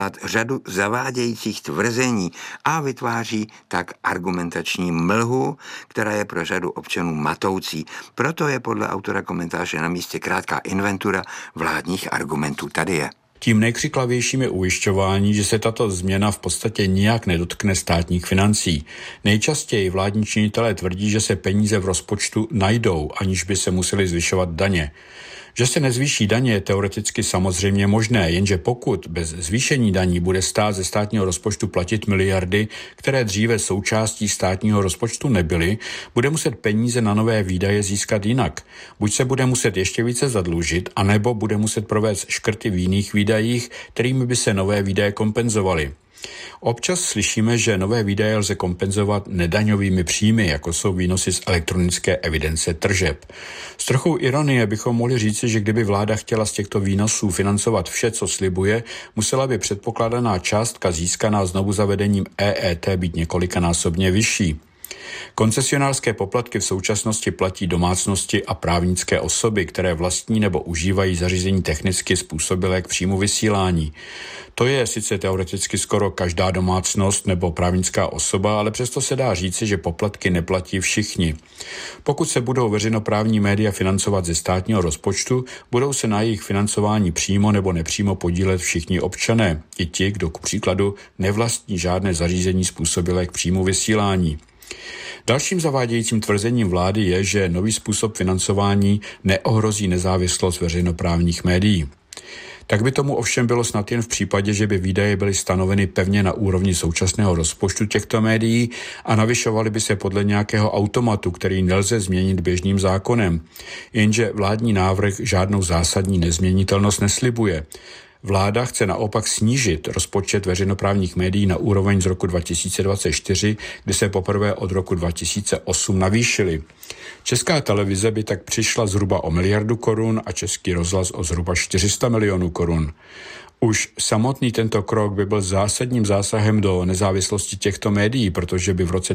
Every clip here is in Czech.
řadu zavádějících tvrzení a vytváří tak argumentační mlhu, která je pro řadu občanů matoucí. Proto je podle autora komentáře na místě krátká inventura vládních argumentů. Tady je. Tím nejkřiklavějším je ujišťování, že se tato změna v podstatě nijak nedotkne státních financí. Nejčastěji vládní činitelé tvrdí, že se peníze v rozpočtu najdou, aniž by se museli zvyšovat daně. Že se nezvýší daně je teoreticky samozřejmě možné, jenže pokud bez zvýšení daní bude stát ze státního rozpočtu platit miliardy, které dříve součástí státního rozpočtu nebyly, bude muset peníze na nové výdaje získat jinak. Buď se bude muset ještě více zadlužit, anebo bude muset provést škrty v jiných výdajích, kterými by se nové výdaje kompenzovaly. Občas slyšíme, že nové výdaje lze kompenzovat nedaňovými příjmy, jako jsou výnosy z elektronické evidence tržeb. S trochou ironie bychom mohli říci, že kdyby vláda chtěla z těchto výnosů financovat vše, co slibuje, musela by předpokládaná částka získaná znovu zavedením EET být několikanásobně vyšší. Koncesionářské poplatky v současnosti platí domácnosti a právnické osoby, které vlastní nebo užívají zařízení technicky způsobilé k příjmu vysílání. To je sice teoreticky skoro každá domácnost nebo právnická osoba, ale přesto se dá říci, že poplatky neplatí všichni. Pokud se budou veřejnoprávní média financovat ze státního rozpočtu, budou se na jejich financování přímo nebo nepřímo podílet všichni občané, i ti, kdo k příkladu nevlastní žádné zařízení způsobilé k příjmu vysílání. Dalším zavádějícím tvrzením vlády je, že nový způsob financování neohrozí nezávislost veřejnoprávních médií. Tak by tomu ovšem bylo snad jen v případě, že by výdaje byly stanoveny pevně na úrovni současného rozpočtu těchto médií a navyšovaly by se podle nějakého automatu, který nelze změnit běžným zákonem. Jenže vládní návrh žádnou zásadní nezměnitelnost neslibuje. Vláda chce naopak snížit rozpočet veřejnoprávních médií na úroveň z roku 2024, kdy se poprvé od roku 2008 navýšily. Česká televize by tak přišla zhruba o 1 miliardu korun a Český rozhlas o zhruba 400 milionů korun. Už samotný tento krok by byl zásadním zásahem do nezávislosti těchto médií, protože by v roce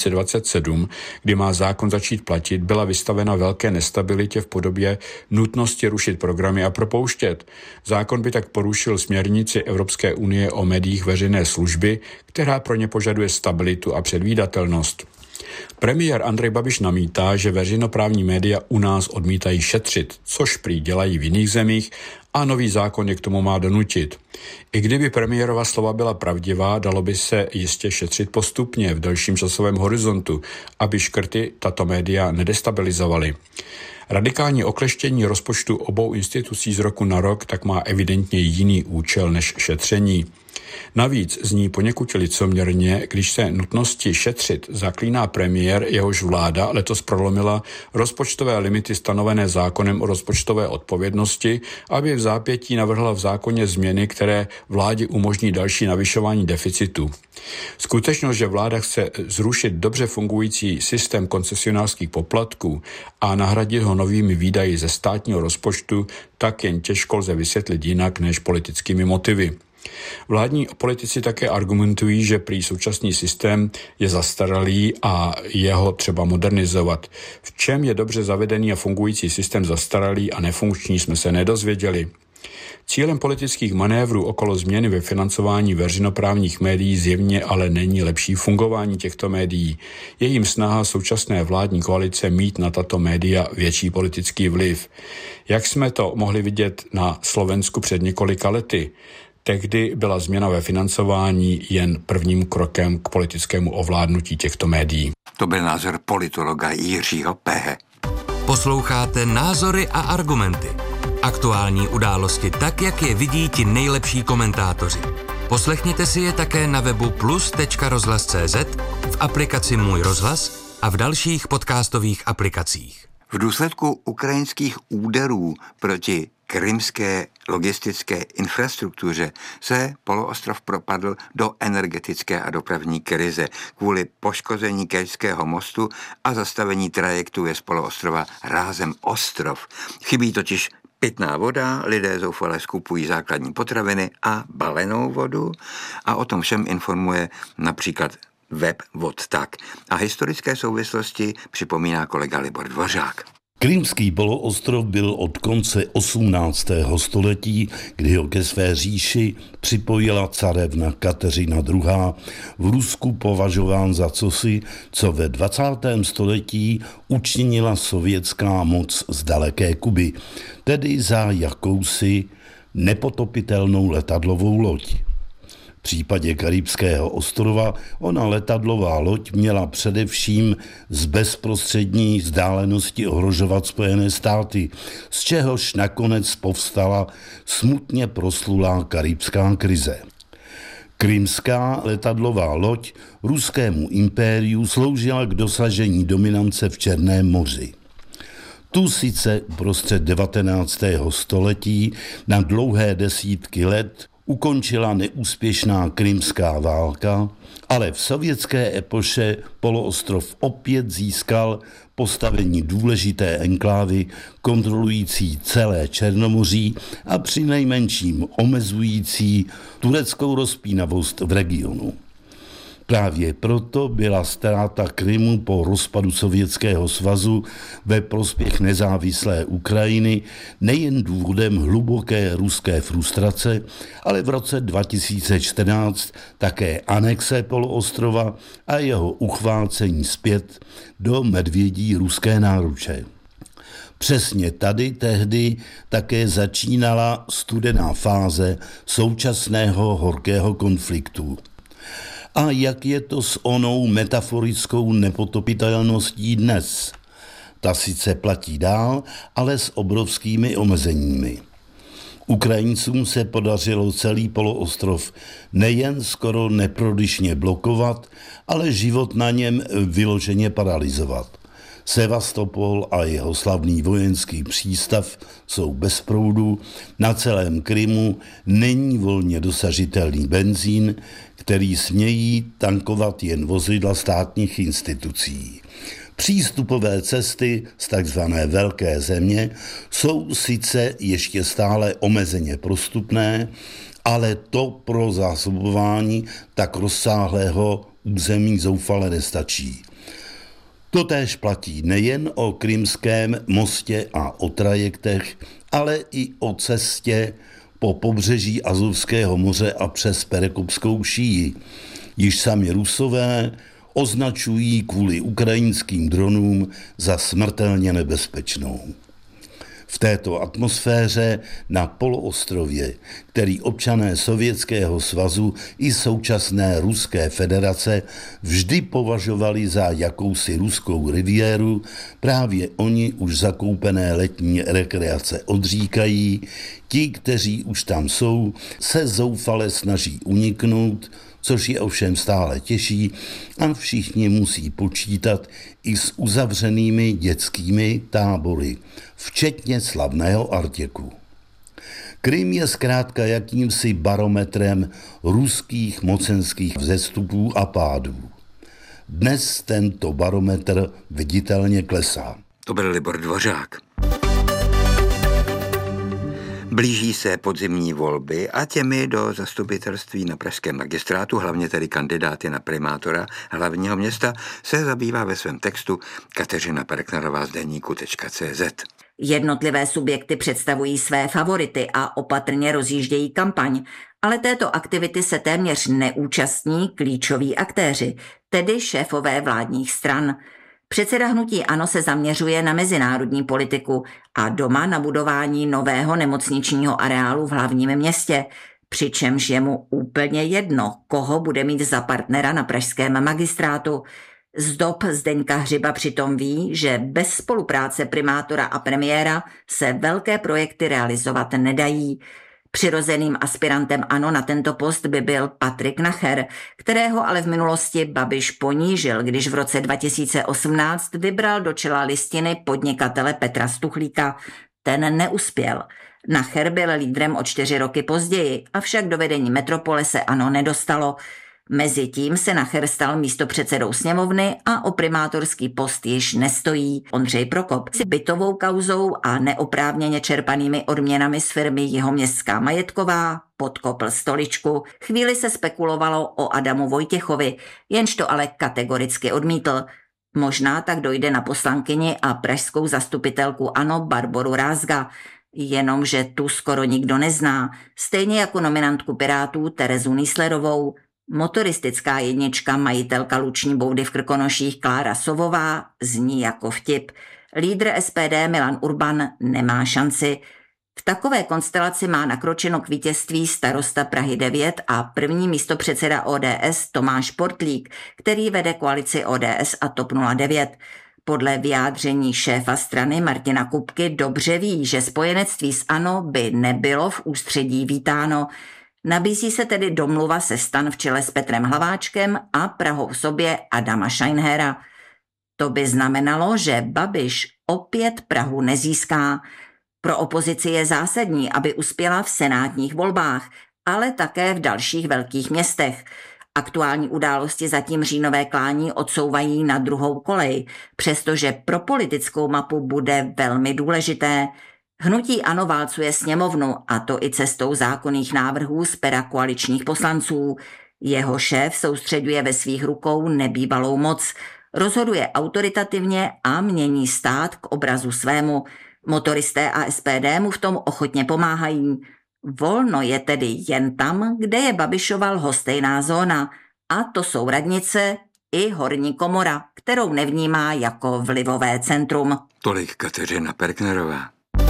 2027, kdy má zákon začít platit, byla vystavena velké nestabilitě v podobě nutnosti rušit programy a propouštět. Zákon by tak porušil směrnici Evropské unie o médiích veřejné služby, která pro ně požaduje stabilitu a předvídatelnost. Premiér Andrej Babiš namítá, že veřejnoprávní média u nás odmítají šetřit, což prý dělají v jiných zemích a nový zákon je k tomu má donutit. I kdyby premiérova slova byla pravdivá, dalo by se jistě šetřit postupně v delším časovém horizontu, aby škrty tato média nedestabilizovaly. Radikální okleštění rozpočtu obou institucí z roku na rok tak má evidentně jiný účel než šetření. Navíc zní poněkud licoměrně, když se nutnosti šetřit zaklíná premiér, jehož vláda letos prolomila rozpočtové limity stanovené zákonem o rozpočtové odpovědnosti, aby v zápětí navrhla v zákoně změny, které vládě umožní další navyšování deficitu. Skutečnost, že vláda chce zrušit dobře fungující systém koncesionářských poplatků a nahradit ho novými výdaji ze státního rozpočtu, tak jen těžko lze vysvětlit jinak než politickými motivy. Vládní politici také argumentují, že prý současný systém je zastaralý a jeho třeba modernizovat. V čem je dobře zavedený a fungující systém zastaralý a nefunkční, jsme se nedozvěděli. Cílem politických manévrů okolo změny ve financování veřejnoprávních médií zjevně ale není lepší fungování těchto médií. Je jim snaha současné vládní koalice mít na tato média větší politický vliv. Jak jsme to mohli vidět na Slovensku před několika lety? Tehdy byla změna ve financování jen prvním krokem k politickému ovládnutí těchto médií. To byl názor politologa Jiřího Pehe. Posloucháte Názory a argumenty. Aktuální události tak, jak je vidí ti nejlepší komentátoři. Poslechněte si je také na webu plus.rozhlas.cz, v aplikaci Můj rozhlas a v dalších podcastových aplikacích. V důsledku ukrajinských úderů proti krymské logistické infrastruktuře se poloostrov propadl do energetické a dopravní krize kvůli poškození Kerčského mostu a zastavení trajektu je z poloostrova rázem ostrov. Chybí totiž pitná voda, lidé zoufale skupují základní potraviny a balenou vodu a o tom všem informuje například web Vodtak. A historické souvislosti připomíná kolega Libor Dvořák. Krymský poloostrov byl od konce 18. století, kdy ho ke své říši připojila carevna Kateřina II., v Rusku považován za cosi, co ve 20. století učinila sovětská moc z daleké Kuby, tedy za jakousi nepotopitelnou letadlovou loď. V případě Karibského ostrova ona letadlová loď měla především z bezprostřední vzdálenosti ohrožovat Spojené státy, z čehož nakonec povstala smutně proslulá karibská krize. Krymská letadlová loď ruskému impériu sloužila k dosažení dominance v Černém moři. Tu sice uprostřed 19. století na dlouhé desítky let ukončila neúspěšná krymská válka, ale v sovětské epoše poloostrov opět získal postavení důležité enklávy kontrolující celé Černomoří a přinejmenším omezující tureckou rozpínavost v regionu. Právě proto byla ztráta Krymu po rozpadu Sovětského svazu ve prospěch nezávislé Ukrajiny nejen důvodem hluboké ruské frustrace, ale v roce 2014 také anexe poloostrova a jeho uchvácení zpět do medvědí ruské náruče. Přesně tady tehdy také začínala studená fáze současného horkého konfliktu. A jak je to s onou metaforickou nepotopitelností dnes? Ta sice platí dál, ale s obrovskými omezeními. Ukrajincům se podařilo celý poloostrov nejen skoro neprodyšně blokovat, ale život na něm vyloženě paralyzovat. Sevastopol a jeho slavný vojenský přístav jsou bez proudu, na celém Krymu není volně dosažitelný benzín, který smějí tankovat jen vozidla státních institucí. Přístupové cesty z takzvané velké země jsou sice ještě stále omezeně prostupné, ale to pro zásobování tak rozsáhlého území zoufale nestačí. Totéž platí nejen o Krymském mostě a o trajektech, ale i o cestě po pobřeží Azovského moře a přes Perekopskou šíji, již sami Rusové označují kvůli ukrajinským dronům za smrtelně nebezpečnou. V této atmosféře na poloostrově, který občané Sovětského svazu i současné Ruské federace vždy považovali za jakousi ruskou riviéru, právě oni už zakoupené letní rekreace odříkají, ti, kteří už tam jsou, se zoufale snaží uniknout, což je ovšem stále těžší a všichni musí počítat i s uzavřenými dětskými tábory, včetně slavného Artěku. Krym je zkrátka jakýmsi barometrem ruských mocenských vzestupů a pádů. Dnes tento barometr viditelně klesá. To byl Libor Dvořák. Blíží se podzimní volby a těmi do zastupitelství na pražském magistrátu, hlavně tedy kandidáty na primátora hlavního města, se zabývá ve svém textu Kateřina Perknerová z deníku.cz. Jednotlivé subjekty představují své favority a opatrně rozjíždějí kampaň, ale této aktivity se téměř neúčastní klíčoví aktéři, tedy šéfové vládních stran. Předseda hnutí ANO se zaměřuje na mezinárodní politiku a doma na budování nového nemocničního areálu v hlavním městě, přičemž je mu úplně jedno, koho bude mít za partnera na pražském magistrátu. Z dob Zdeňka Hřiba přitom ví, že bez spolupráce primátora a premiéra se velké projekty realizovat nedají. Přirozeným aspirantem ANO na tento post by byl Patrik Nacher, kterého ale v minulosti Babiš ponížil, když v roce 2018 vybral do čela listiny podnikatele Petra Stuchlíka. Ten neuspěl. Nacher byl lídrem o 4 roky později, avšak do vedení metropole se ANO nedostalo. Mezitím se Nacher stal místopředsedou sněmovny a o primátorský post již nestojí. Ondřej Prokop si bytovou kauzou a neoprávněně čerpanými odměnami z firmy Jihoměstská majetková podkopl stoličku. Chvíli se spekulovalo o Adamu Vojtěchovi, jenž to ale kategoricky odmítl. Možná tak dojde na poslankyni a pražskou zastupitelku ANO Barboru Rázga, jenomže tu skoro nikdo nezná, stejně jako nominantku Pirátů Terezu Nýslerovou. Motoristická jednička, majitelka luční boudy v Krkonoších Klára Sovová zní jako vtip. Lídr SPD Milan Urban nemá šanci. V takové konstelaci má nakročeno k vítězství starosta Prahy 9 a první místopředseda ODS Tomáš Portlík, který vede koalici ODS a TOP 09. Podle vyjádření šéfa strany Martina Kupky dobře ví, že spojenectví s ANO by nebylo v ústředí vítáno. Nabízí se tedy domluva se STAN v čele s Petrem Hlaváčkem a Prahou v sobě Adama Scheinhera. To by znamenalo, že Babiš opět Prahu nezíská. Pro opozici je zásadní, aby uspěla v senátních volbách, ale také v dalších velkých městech. Aktuální události zatím říjnové klání odsouvají na druhou kolej, přestože pro politickou mapu bude velmi důležité. Hnutí ANO válcuje sněmovnu, a to i cestou zákonných návrhů z pera koaličních poslanců. Jeho šéf soustřeďuje ve svých rukou nebývalou moc, rozhoduje autoritativně a mění stát k obrazu svému. Motoristé a SPD mu v tom ochotně pomáhají. Volno je tedy jen tam, kde je Babišova lhostejná zóna, a to jsou radnice i horní komora, kterou nevnímá jako vlivové centrum. Tolik Kateřina Perknerová.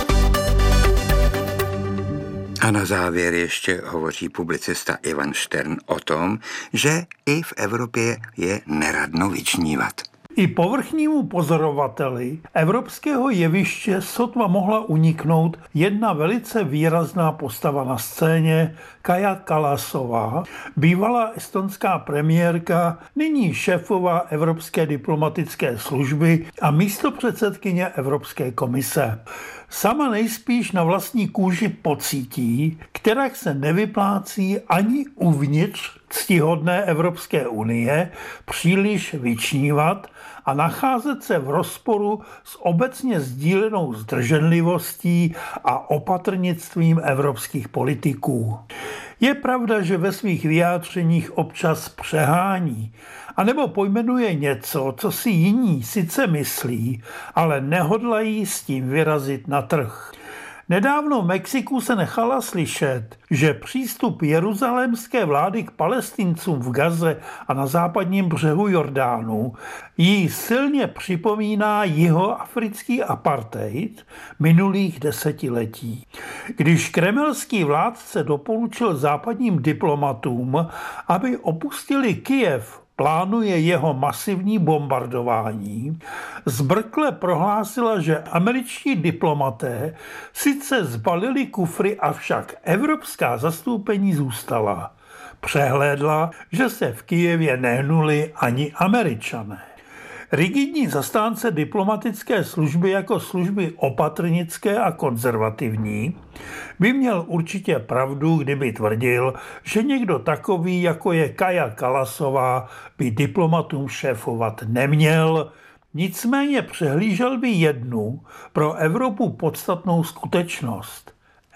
A na závěr ještě hovoří publicista Ivan Štern o tom, že i v Evropě je neradno vyčnívat. I povrchnímu pozorovateli evropského jeviště sotva mohla uniknout jedna velice výrazná postava na scéně, Kaja Kallasová, bývalá estonská premiérka, nyní šéfová Evropské diplomatické služby a místopředsedkyně Evropské komise. Sama nejspíš na vlastní kůži pocítí, kterak se nevyplácí ani uvnitř ctihodné Evropské unie příliš vyčnívat a nacházet se v rozporu s obecně sdílenou zdrženlivostí a opatrnictvím evropských politiků. Je pravda, že ve svých vyjádřeních občas přehání, anebo pojmenuje něco, co si jiní sice myslí, ale nehodlají s tím vyrazit na trh. Nedávno v Mexiku se nechala slyšet, že přístup jeruzalémské vlády k Palestincům v Gaze a na západním břehu Jordánu jí silně připomíná jihoafrický apartheid minulých desetiletí. Když kremelský vládce doporučil západním diplomatům, aby opustili Kyjev, plánuje jeho masivní bombardování, zbrkle prohlásila, že američtí diplomaté sice zbalili kufry, avšak evropská zastoupení zůstala. Přehlédla, že se v Kyjevě nehnuli ani Američané. Rigidní zastánce diplomatické služby jako služby opatrnické a konzervativní by měl určitě pravdu, kdyby tvrdil, že někdo takový, jako je Kaja Kallasová, by diplomatům šéfovat neměl. Nicméně přehlížel by jednu pro Evropu podstatnou skutečnost.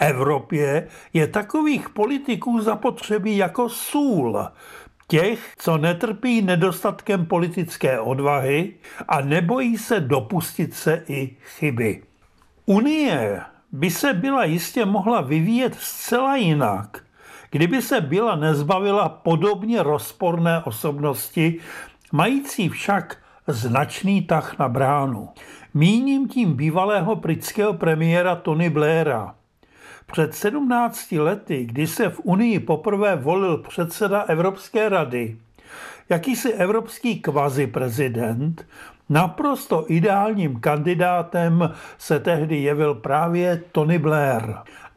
Evropě je takových politiků zapotřebí jako sůl, těch, co netrpí nedostatkem politické odvahy a nebojí se dopustit se i chyby. Unie by se byla jistě mohla vyvíjet zcela jinak, kdyby se byla nezbavila podobně rozporné osobnosti, mající však značný tah na bránu. Míním tím bývalého britského premiéra Tony Blaira. Před 17 lety, kdy se v Unii poprvé volil předseda Evropské rady, jakýsi evropský kvaziprezident, naprosto ideálním kandidátem se tehdy jevil právě Tony Blair.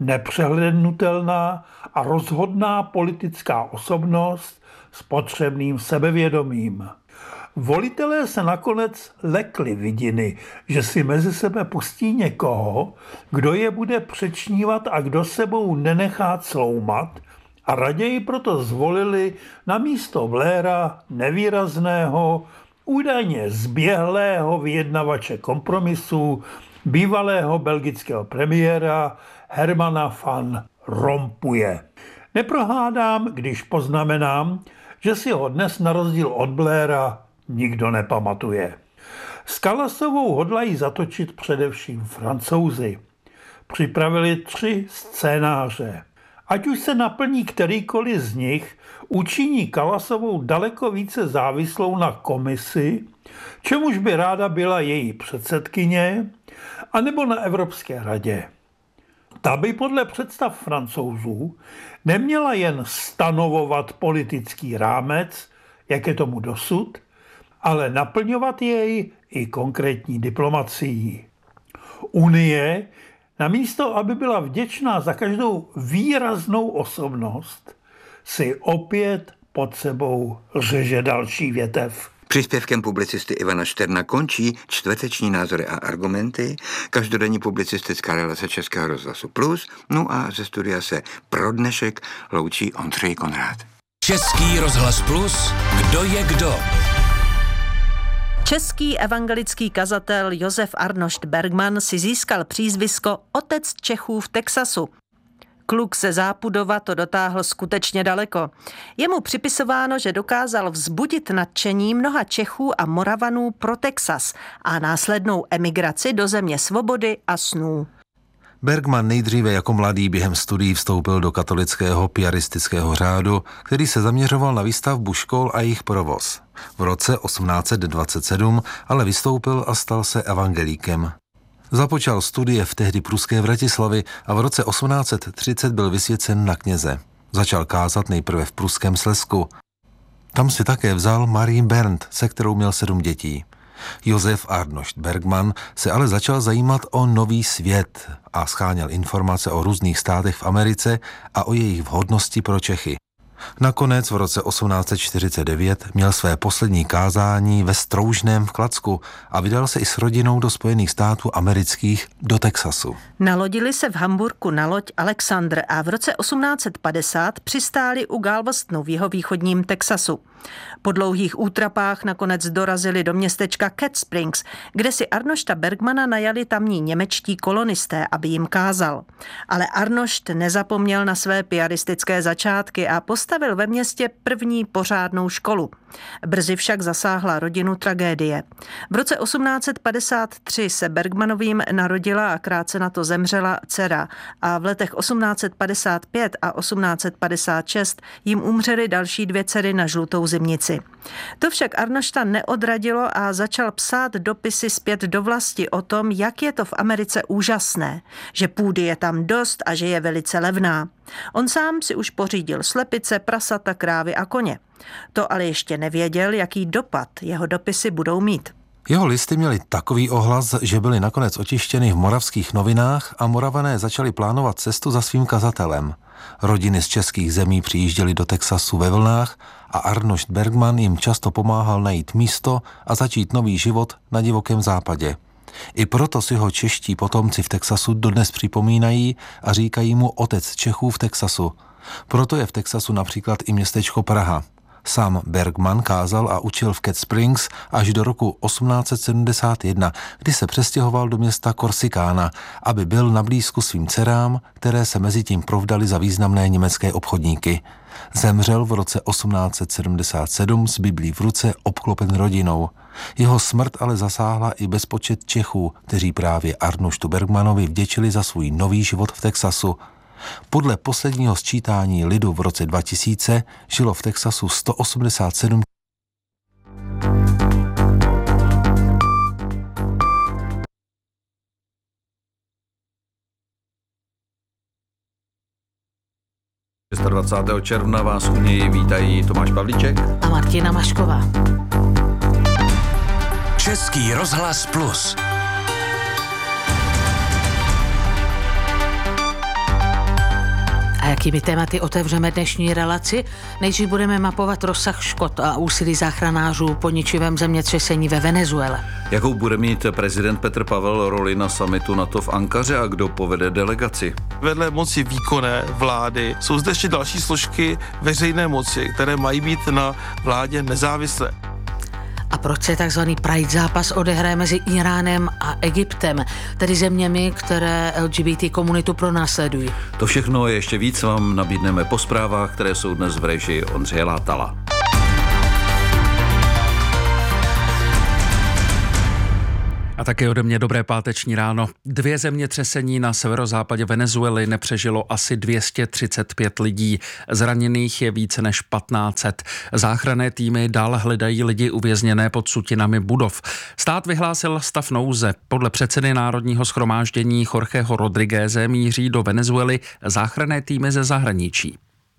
Nepřehlédnutelná a rozhodná politická osobnost s potřebným sebevědomím. Volitelé se nakonec lekli vidiny, že si mezi sebe pustí někoho, kdo je bude přečnívat a kdo sebou nenechá cloumat, a raději proto zvolili na místo Blaira nevýrazného, údajně zběhlého vyjednavače kompromisů, bývalého belgického premiéra Hermana van Rompuye. Neprohádám, když poznamenám, že si ho dnes na rozdíl od Blaira nikdo nepamatuje. S Kalasovou hodlají zatočit především Francouzi. Připravili 3 scénáře. Ať už se naplní kterýkoliv z nich, učiní Kalasovou daleko více závislou na komisi, čemuž by ráda byla její předsedkyně, anebo na Evropské radě. Ta by podle představ Francouzů neměla jen stanovovat politický rámec, jak je tomu dosud, ale naplňovat jej i konkrétní diplomacií. Unie, namísto aby byla vděčná za každou výraznou osobnost, si opět pod sebou řeže další větev. Příspěvkem publicisty Ivana Šterna končí čtvrteční názory a argumenty, každodenní publicistická relace Českého rozhlasu Plus, no a ze studia se pro dnešek loučí Ondřej Konrád. Český rozhlas Plus, kdo je kdo? Český evangelický kazatel Josef Arnošt Bergman si získal přízvisko Otec Čechů v Texasu. Kluk ze Zápudova to dotáhl skutečně daleko. Je mu připisováno, že dokázal vzbudit nadšení mnoha Čechů a Moravanů pro Texas a následnou emigraci do země svobody a snů. Bergman nejdříve jako mladý během studií vstoupil do katolického piaristického řádu, který se zaměřoval na výstavbu škol a jejich provoz. V roce 1827 ale vystoupil a stal se evangelíkem. Započal studie v tehdy pruské Vratislavi a v roce 1830 byl vysvěcen na kněze. Začal kázat nejprve v pruském Slezsku. Tam si také vzal Marie Berndt, se kterou měl 7 dětí. Josef Arnošt Bergman se ale začal zajímat o nový svět a scháněl informace o různých státech v Americe a o jejich vhodnosti pro Čechy. Nakonec v roce 1849 měl své poslední kázání ve Stroužném v Kladsku a vydal se i s rodinou do Spojených států amerických do Texasu. Nalodili se v Hamburku na loď Alexandr a v roce 1850 přistáli u Galvestonu v jihovýchodním Texasu. Po dlouhých útrapách nakonec dorazili do městečka Cat Springs, kde si Arnošta Bergmana najali tamní němečtí kolonisté, aby jim kázal. Ale Arnošt nezapomněl na své piaristické začátky a postavil ve městě první pořádnou školu. Brzy však zasáhla rodinu tragédie. V roce 1853 se Bergmanovým narodila a krátce na to zemřela dcera a v letech 1855 a 1856 jim umřely další 2 dcery na žlutou zimnici. To však Arnošta neodradilo a začal psát dopisy zpět do vlasti o tom, jak je to v Americe úžasné, že půdy je tam dost a že je velice levná. On sám si už pořídil slepice, prasata, krávy a koně. To ale ještě nevěděl, jaký dopad jeho dopisy budou mít. Jeho listy měly takový ohlas, že byly nakonec otištěny v Moravských novinách a Moravané začali plánovat cestu za svým kazatelem. Rodiny z českých zemí přijížděly do Texasu ve vlnách a Arnošt Bergman jim často pomáhal najít místo a začít nový život na divokém západě. I proto si ho čeští potomci v Texasu dodnes připomínají a říkají mu Otec Čechů v Texasu. Proto je v Texasu například i městečko Praha. Sám Bergman kázal a učil v Cat Springs až do roku 1871, kdy se přestěhoval do města Korsikána, aby byl na blízku svým dcerám, které se mezitím provdaly za významné německé obchodníky. Zemřel v roce 1877 s Biblí v ruce obklopen rodinou. Jeho smrt ale zasáhla i bezpočet Čechů, kteří právě Arnoštu Bergmanovi vděčili za svůj nový život v Texasu. Podle posledního sčítání lidu v roce 2000 žilo v Texasu 187 26. června vás u něj vítají Tomáš Pavlíček a Martina Mašková. Český rozhlas Plus. A jakými tématy otevřeme dnešní relaci? Nejdřív budeme mapovat rozsah škod a úsilí záchranářů po ničivém zemětřesení ve Venezuele. Jakou bude mít prezident Petr Pavel roli na summitu NATO v Ankaře a kdo povede delegaci? Vedle moci výkonné vlády jsou zde ještě další složky veřejné moci, které mají být na vládě nezávislé. A proč se takzvaný Pride zápas odehraje mezi Iránem a Egyptem, tedy zeměmi, které LGBT komunitu pronásledují? To všechno a ještě víc vám nabídneme po zprávách, které jsou dnes v režii Ondřeje Látala. A taky ode mě dobré páteční ráno. 2 zemětřesení na severozápadě Venezuely nepřežilo asi 235 lidí. Zraněných je více než 1500. Záchranné týmy dál hledají lidi uvězněné pod sutinami budov. Stát vyhlásil stav nouze. Podle předsedy Národního shromáždění Jorgeho Rodrigueze míří do Venezuely záchranné týmy ze zahraničí.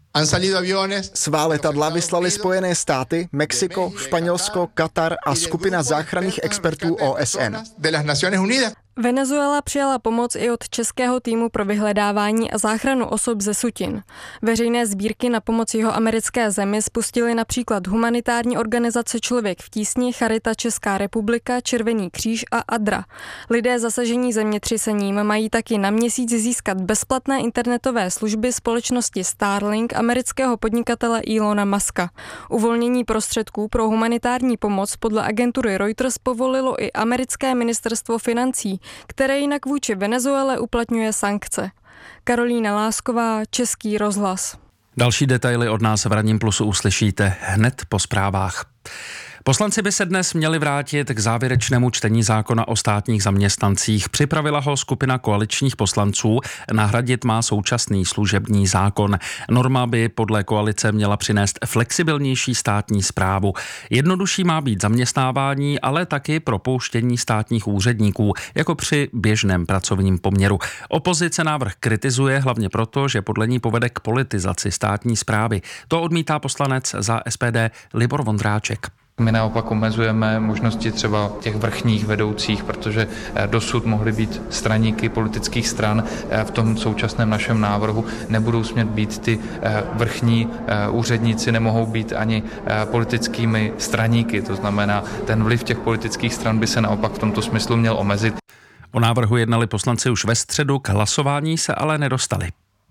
Svá letadla vyslali Spojené státy, Mexiko, Španělsko, Katar a skupina záchranných expertů OSN. Venezuela přijala pomoc i od českého týmu pro vyhledávání a záchranu osob ze sutin. Veřejné sbírky na pomoc jihoamerické zemi spustily například humanitární organizace Člověk v tísni, Charita Česká republika, Červený kříž a ADRA. Lidé zasažení zemětřesením mají taky na měsíc získat bezplatné internetové služby společnosti Starlink amerického podnikatele Elona Muska. Uvolnění prostředků pro humanitární pomoc podle agentury Reuters povolilo i americké ministerstvo financí, které jinak vůči Venezuele uplatňuje sankce. Karolína Lásková, Český rozhlas. Další detaily od nás v Ranním plusu uslyšíte hned po zprávách. Poslanci by se dnes měli vrátit k závěrečnému čtení zákona o státních zaměstnancích. Připravila ho skupina koaličních poslanců, nahradit má současný služební zákon. Norma by podle koalice měla přinést flexibilnější státní správu. Jednodušší má být zaměstnávání, ale taky propouštění státních úředníků, jako při běžném pracovním poměru. Opozice návrh kritizuje hlavně proto, že podle ní povede k politizaci státní správy. To odmítá poslanec za SPD Libor Vondráček. My naopak omezujeme možnosti třeba těch vrchních vedoucích, protože dosud mohly být straníky politických stran. V tom současném našem návrhu nebudou smět být ty vrchní úředníci, nemohou být ani politickými straníky. To znamená, ten vliv těch politických stran by se naopak v tomto smyslu měl omezit. O návrhu jednali poslanci už ve středu, k hlasování se ale nedostali.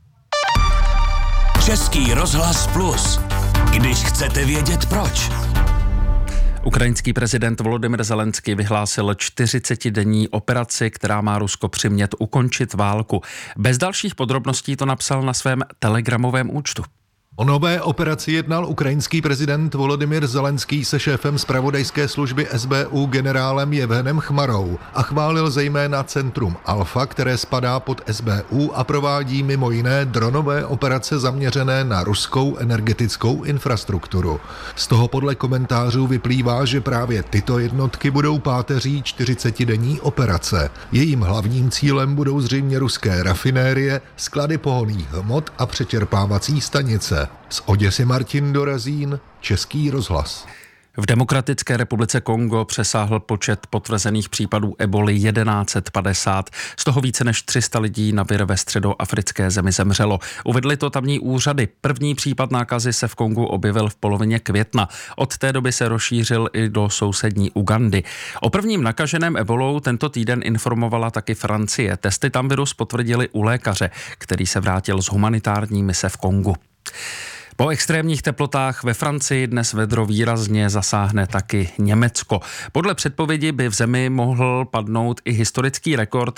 Český rozhlas Plus. Když chcete vědět proč. Ukrajinský prezident Volodymyr Zelenský vyhlásil 40denní operaci, která má Rusko přimět ukončit válku. Bez dalších podrobností to napsal na svém telegramovém účtu. O nové operaci jednal ukrajinský prezident Volodymyr Zelenský se šéfem zpravodajské služby SBU generálem Jevhenem Chmarou a chválil zejména centrum Alfa, které spadá pod SBU a provádí mimo jiné dronové operace zaměřené na ruskou energetickou infrastrukturu. Z toho podle komentářů vyplývá, že právě tyto jednotky budou páteří 40denní operace. Jejím hlavním cílem budou zřejmě ruské rafinérie, sklady pohonných hmot a přečerpávací stanice. Z Oděsy Martin Dorazín, Český rozhlas. V Demokratické republice Kongo přesáhl počet potvrzených případů eboli 1150. Z toho více než 300 lidí na vir ve středoafrické zemi zemřelo. Uvedli to tamní úřady. První případ nákazy se v Kongu objevil v polovině května. Od té doby se rozšířil i do sousední Ugandy. O prvním nakaženém ebolou tento týden informovala taky Francie. Testy tam virus potvrdili u lékaře, který se vrátil z humanitární mise v Kongu. Po extrémních teplotách ve Francii dnes vedro výrazně zasáhne taky Německo. Podle předpovědi by v zemi mohl padnout i historický rekord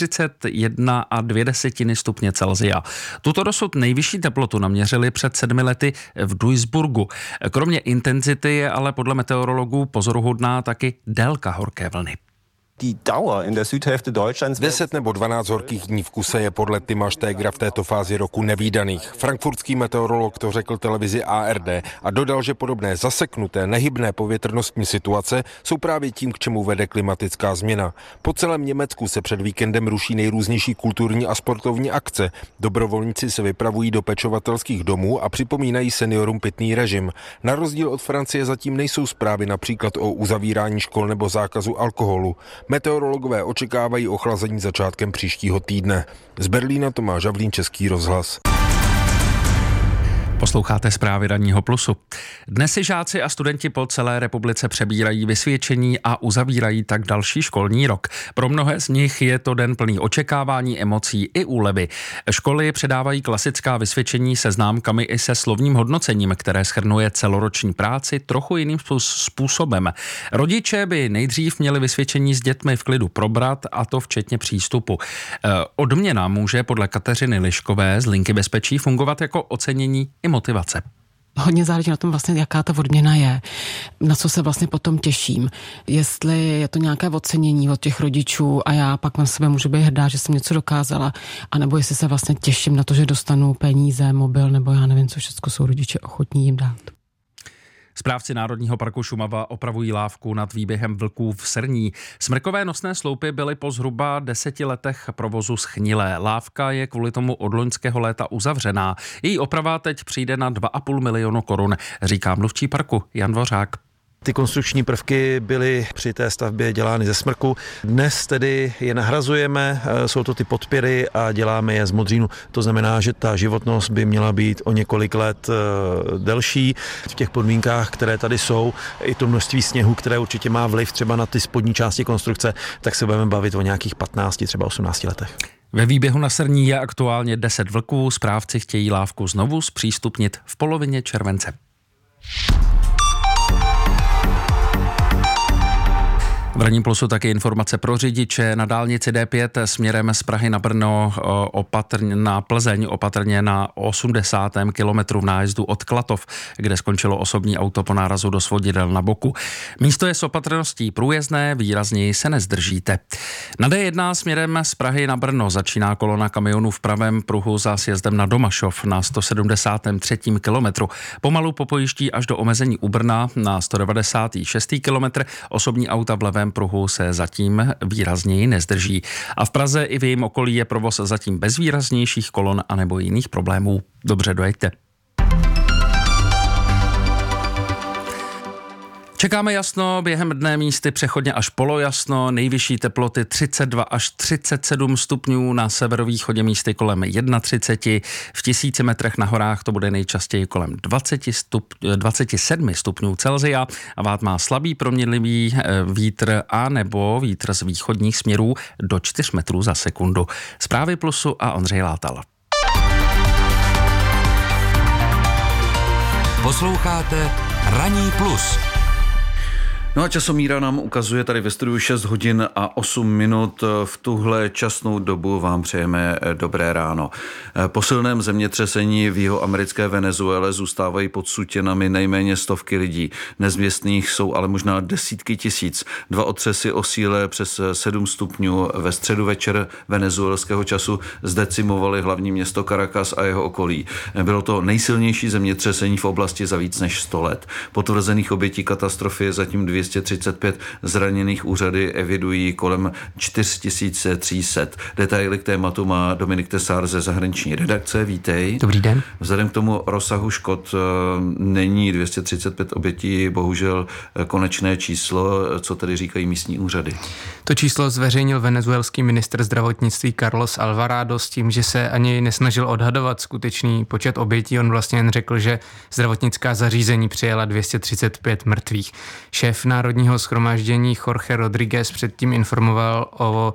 41,2 stupně Celsia. Tuto dosud nejvyšší teplotu naměřili před 7 lety v Duisburgu. Kromě intenzity je ale podle meteorologů pozoruhodná taky délka horké vlny. 10 nebo 12 horkých dní v kuse je podle Tima Stegra v této fázi roku nevídaných. Frankfurtský meteorolog to řekl televizi ARD a dodal, že podobné zaseknuté, nehybné povětrnostní situace jsou právě tím, k čemu vede klimatická změna. Po celém Německu se před víkendem ruší nejrůznější kulturní a sportovní akce. Dobrovolníci se vypravují do pečovatelských domů a připomínají seniorům pitný režim. Na rozdíl od Francie zatím nejsou zprávy například o uzavírání škol nebo zákazu alkoholu. Meteorologové očekávají ochlazení začátkem příštího týdne. Z Berlína Tomáš Havlín, Český rozhlas. Posloucháte zprávy Ranního plusu. Dnes si žáci a studenti po celé republice přebírají vysvědčení a uzavírají tak další školní rok. Pro mnohé z nich je to den plný očekávání, emocí i úlevy. Školy předávají klasická vysvědčení se známkami i se slovním hodnocením, které shrnuje celoroční práci trochu jiným způsobem. Rodiče by nejdřív měli vysvědčení s dětmi v klidu probrat, a to včetně přístupu. Odměna může podle Kateřiny Liškové z Linky bezpečí fungovat jako ocenění i motivace. Hodně záleží na tom vlastně, jaká ta odměna je. na co se vlastně potom těším. Jestli je to nějaké ocenění od těch rodičů a já pak na sebe můžu být hrdá, že jsem něco dokázala, anebo jestli se vlastně těším na to, že dostanu peníze, mobil, nebo já nevím, co všechno jsou rodiče ochotní jim dát. Správci Národního parku Šumava opravují lávku nad výběhem vlků v Srní. Smrkové nosné sloupy byly po zhruba 10 letech provozu schnilé. Lávka je kvůli tomu od loňského léta uzavřená. Její oprava teď přijde na 2,5 milionu korun, říká mluvčí parku Jan Dvořák. Ty konstrukční prvky byly při té stavbě dělány ze smrku. Dnes tedy je nahrazujeme, jsou to ty podpěry a děláme je z modřínu. To znamená, že ta životnost by měla být o několik let delší. V těch podmínkách, které tady jsou, i to množství sněhu, které určitě má vliv třeba na ty spodní části konstrukce, tak se budeme bavit o nějakých 15, třeba 18 letech. Ve výběhu na Srní je aktuálně 10 vlků. Správci chtějí lávku znovu zpřístupnit v polovině července. V Ranním plusu také informace pro řidiče. Na dálnici D5 směrem z Prahy na Brno na Plzeň opatrně na 80. kilometru v nájezdu od Klatov, kde skončilo osobní auto po nárazu do svodidel na boku. Místo je s opatrností průjezdné, výrazněji se nezdržíte. Na D1 směrem z Prahy na Brno začíná kolona kamionů v pravém pruhu za sjezdem na Domašov na 173. kilometru. Pomalu popojíždí až do omezení u Brna na 196. kilometr. Osobní auta v levém pruhu se zatím výrazněji nezdrží. A v Praze i v jejím okolí je provoz zatím bez výraznějších kolon anebo jiných problémů. Dobře dojeďte. Čekáme jasno, během dne místy přechodně až polojasno, nejvyšší teploty 32 až 37 stupňů, na severovýchodě místy kolem 31, v 1000 metrech na horách to bude nejčastěji kolem 27 stupňů Celsia a vád má slabý proměnlivý vítr a nebo vítr z východních směrů do 4 metrů za sekundu. Zprávy Plusu a Ondřej Látal. Posloucháte Ranní plus. No a časomíra nám ukazuje tady ve studiu 6 hodin a 8 minut. V tuhle časnou dobu vám přejeme dobré ráno. Po silném zemětřesení v jihoamerické Venezuele zůstávají pod sutěnami nejméně stovky lidí. Nezvěstných jsou ale možná desítky tisíc. 2 otřesy o síle přes 7 stupňů ve středu večer venezuelského času zdecimovaly hlavní město Caracas a jeho okolí. Bylo to nejsilnější zemětřesení v oblasti za víc než 100 let. Potvrzených obětí katastrofy je zatím 235, zraněných úřady evidují kolem 4300. Detaily k tématu má Dominik Tesár ze zahraniční redakce. Vítej. Dobrý den. Vzhledem k tomu rozsahu škod není 235 obětí bohužel konečné číslo. Co tedy říkají místní úřady? To číslo zveřejnil venezuelský ministr zdravotnictví Carlos Alvarado s tím, že se ani nesnažil odhadovat skutečný počet obětí. On vlastně jen řekl, že zdravotnická zařízení přijala 235 mrtvých. Šéf Národního shromáždění Jorge Rodríguez předtím informoval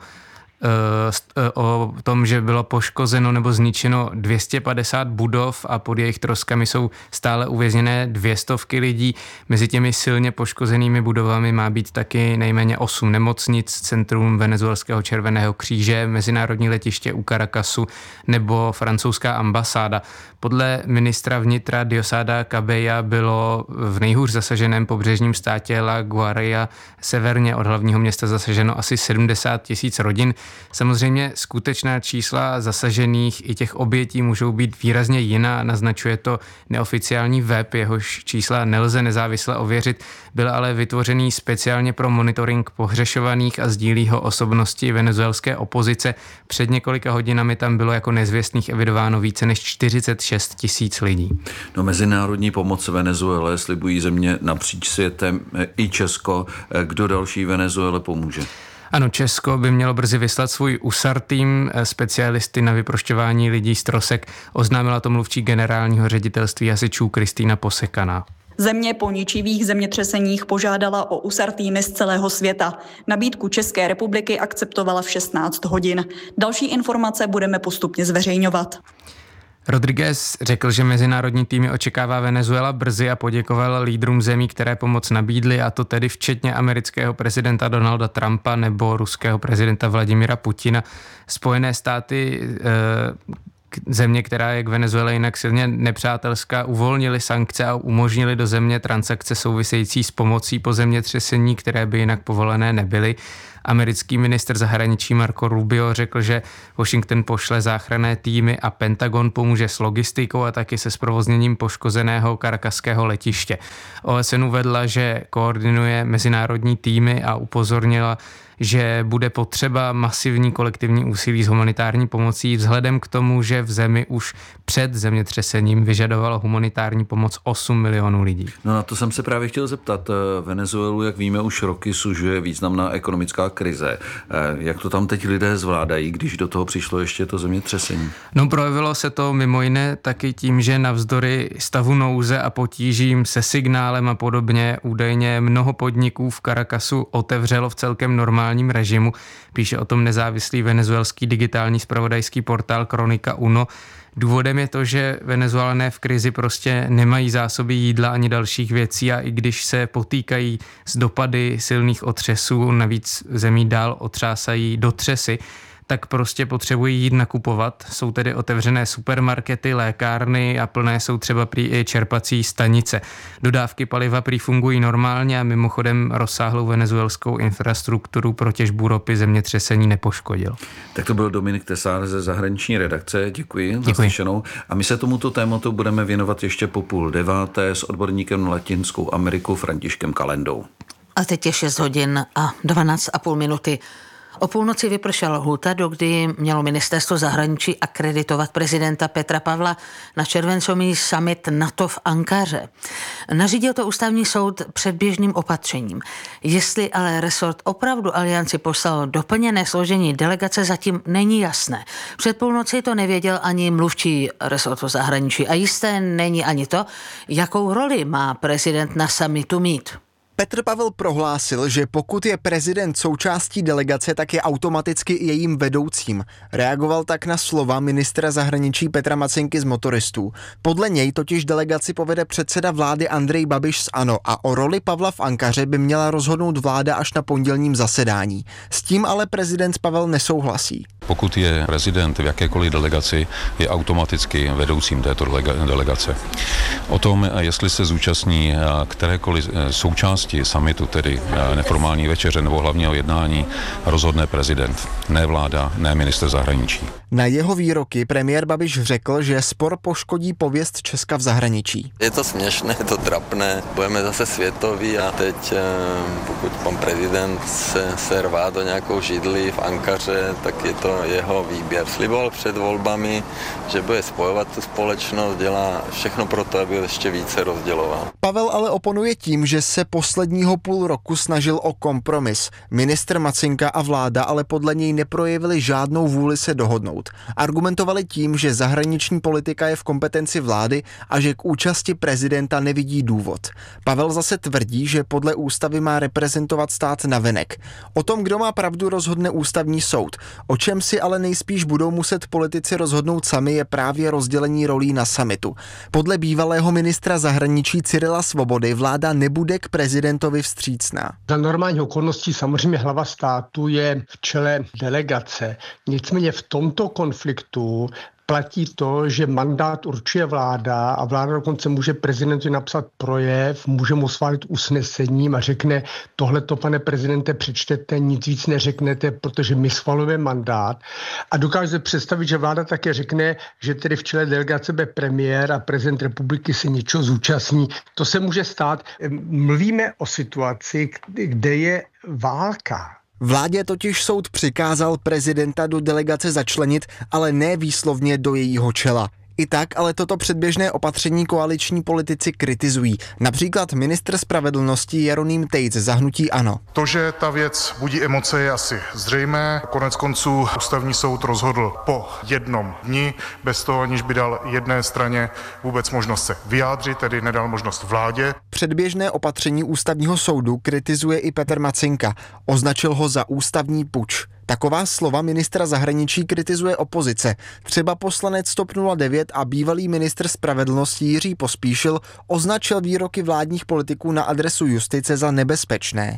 o tom, že bylo poškozeno nebo zničeno 250 budov a pod jejich troskami jsou stále uvězněné 200 lidí. Mezi těmi silně poškozenými budovami má být taky nejméně 8 nemocnic, centrum venezuelského Červeného kříže, mezinárodní letiště u Caracasu nebo francouzská ambasáda. Podle ministra vnitra Diosdada Cabello bylo v nejhůř zasaženém pobřežním státě La Guaira severně od hlavního města zasaženo asi 70 000 rodin. Samozřejmě skutečná čísla zasažených i těch obětí můžou být výrazně jiná, naznačuje to neoficiální web, jehož čísla nelze nezávisle ověřit, byl ale vytvořený speciálně pro monitoring pohřešovaných a sdílí ho osobnosti venezuelské opozice. Před několika hodinami tam bylo jako nezvěstných evidováno více než 46 000 lidí. No, mezinárodní pomoc Venezuele slibují země napříč světem i Česko. Kdo další Venezuele pomůže? Ano, Česko by mělo brzy vyslat svůj USAR tým, specialisty na vyprošťování lidí z trosek, oznámila to mluvčí generálního ředitelství hasičů Kristýna Posekaná. Země po ničivých zemětřeseních požádala o USAR týmy z celého světa. Nabídku České republiky akceptovala v 16 hodin. Další informace budeme postupně zveřejňovat. Rodríguez řekl, že mezinárodní týmy očekává Venezuela brzy a poděkoval lídrům zemí, které pomoc nabídly, a to tedy včetně amerického prezidenta Donalda Trumpa nebo ruského prezidenta Vladimira Putina. Spojené státy země, která je k Venezuele jinak silně nepřátelská, uvolnili sankce a umožnili do země transakce související s pomocí po zemětřesení, které by jinak povolené nebyly. Americký ministr zahraničí Marco Rubio řekl, že Washington pošle záchranné týmy a Pentagon pomůže s logistikou a taky se zprovozněním poškozeného Caracaského letiště. OSN uvedla, že koordinuje mezinárodní týmy a upozornila, že bude potřeba masivní kolektivní úsilí s humanitární pomocí vzhledem k tomu, že v zemi už před zemětřesením vyžadovalo humanitární pomoc 8 milionů lidí. No na to jsem se právě chtěl zeptat. Venezuelu, jak víme, už roky sužuje významná ekonomická krize. Jak to tam teď lidé zvládají, když do toho přišlo ještě to zemětřesení? No projevilo se to mimo jiné taky tím, že navzdory stavu nouze a potížím se signálem a podobně údajně mnoho podniků v Caracasu otevřelo v celkem normálním režimu. Píše o tom nezávislý venezuelský digitální zpravodajský portál Kronika Uno. Důvodem je to, že Venezuelané v krizi prostě nemají zásoby jídla ani dalších věcí a i když se potýkají s dopady silných otřesů, navíc zemí dál otřásají dotřesy, tak prostě potřebují jít nakupovat. Jsou tedy otevřené supermarkety, lékárny a plné jsou třeba prý i čerpací stanice. Dodávky paliva prý fungují normálně a mimochodem rozsáhlou venezuelskou infrastrukturu pro těžbu ropy zemětřesení nepoškodil. Tak to byl Dominik Tesár ze zahraniční redakce. Děkuji. Naslyšenou. A my se tomuto tématu budeme věnovat ještě po 8:30 s odborníkem na Latinskou Ameriku Františkem Kalendou. A teď je 6 hodin a 12,5 minuty. O půlnoci vypršela lhůta, dokdy mělo ministerstvo zahraničí akreditovat prezidenta Petra Pavla na červencový summit NATO v Ankaře. Nařídil to ústavní soud předběžným opatřením. Jestli ale resort opravdu alianci poslal doplněné složení delegace, zatím není jasné. Před půlnoci to nevěděl ani mluvčí resortu zahraničí a jisté není ani to, jakou roli má prezident na summitu mít. Petr Pavel prohlásil, že pokud je prezident součástí delegace, tak je automaticky i jejím vedoucím. Reagoval tak na slova ministra zahraničí Petra Macynky z Motoristů. Podle něj totiž delegaci povede předseda vlády Andrej Babiš z ANO a o roli Pavla v Ankaře by měla rozhodnout vláda až na pondělním zasedání. S tím ale prezident Pavel nesouhlasí. Pokud je prezident v jakékoliv delegaci, je automaticky vedoucím této delegace. O tom, jestli se zúčastní kterékoliv součásti summitu, tedy neformální večeře nebo hlavního jednání, rozhodne prezident, ne vláda, ne ministr zahraničí. Na jeho výroky premiér Babiš řekl, že spor poškodí pověst Česka v zahraničí. Je to směšné, je to trapné, budeme zase světoví a teď pokud pan prezident se rvá do nějakou židli v Ankaře, tak je to jeho výběr. Sliboval před volbami, že bude spojovat tu společnost, dělá všechno pro to, aby ještě více rozděloval. Pavel ale oponuje tím, že se posledního půl roku snažil o kompromis. Ministr Macynka a vláda ale podle něj neprojevili žádnou vůli se dohodnout. Argumentovali tím, že zahraniční politika je v kompetenci vlády a že k účasti prezidenta nevidí důvod. Pavel zase tvrdí, že podle ústavy má reprezentovat stát navenek. O tom, kdo má pravdu, rozhodne ústavní soud. O čem si ale nejspíš budou muset politici rozhodnout sami, je právě rozdělení rolí na summitu. Podle bývalého ministra zahraničí Cyrila Svobody vláda nebude k prezidentovi vstřícná. Za normálních okolností samozřejmě hlava státu je v čele delegace. Nicméně v tomto konfliktu platí to, že mandát určuje vláda a vláda dokonce může prezidentovi napsat projev, může mu schválit usnesením a řekne, tohleto, pane prezidente, přečtete, nic víc neřeknete, protože my schvalujeme mandát. A dokážu si představit, že vláda také řekne, že tedy v čele delegace bude premiér a prezident republiky se něčeho zúčastní. To se může stát. Mluvíme o situaci, kde je válka. Vládě totiž soud přikázal prezidenta do delegace začlenit, ale ne výslovně do jejího čela. I tak ale toto předběžné opatření koaliční politici kritizují. Například ministr spravedlnosti Jeroným Tejc za hnutí ANO. To, že ta věc budí emoce, je asi zřejmé. Konec konců ústavní soud rozhodl po jednom dni, bez toho, aniž by dal jedné straně vůbec možnost se vyjádřit, tedy nedal možnost vládě. Předběžné opatření ústavního soudu kritizuje i Petr Macynka. Označil ho za ústavní puč. Taková slova ministra zahraničí kritizuje opozice. Třeba poslanec TOP 09 a bývalý ministr spravedlnosti Jiří Pospíšil označil výroky vládních politiků na adresu justice za nebezpečné.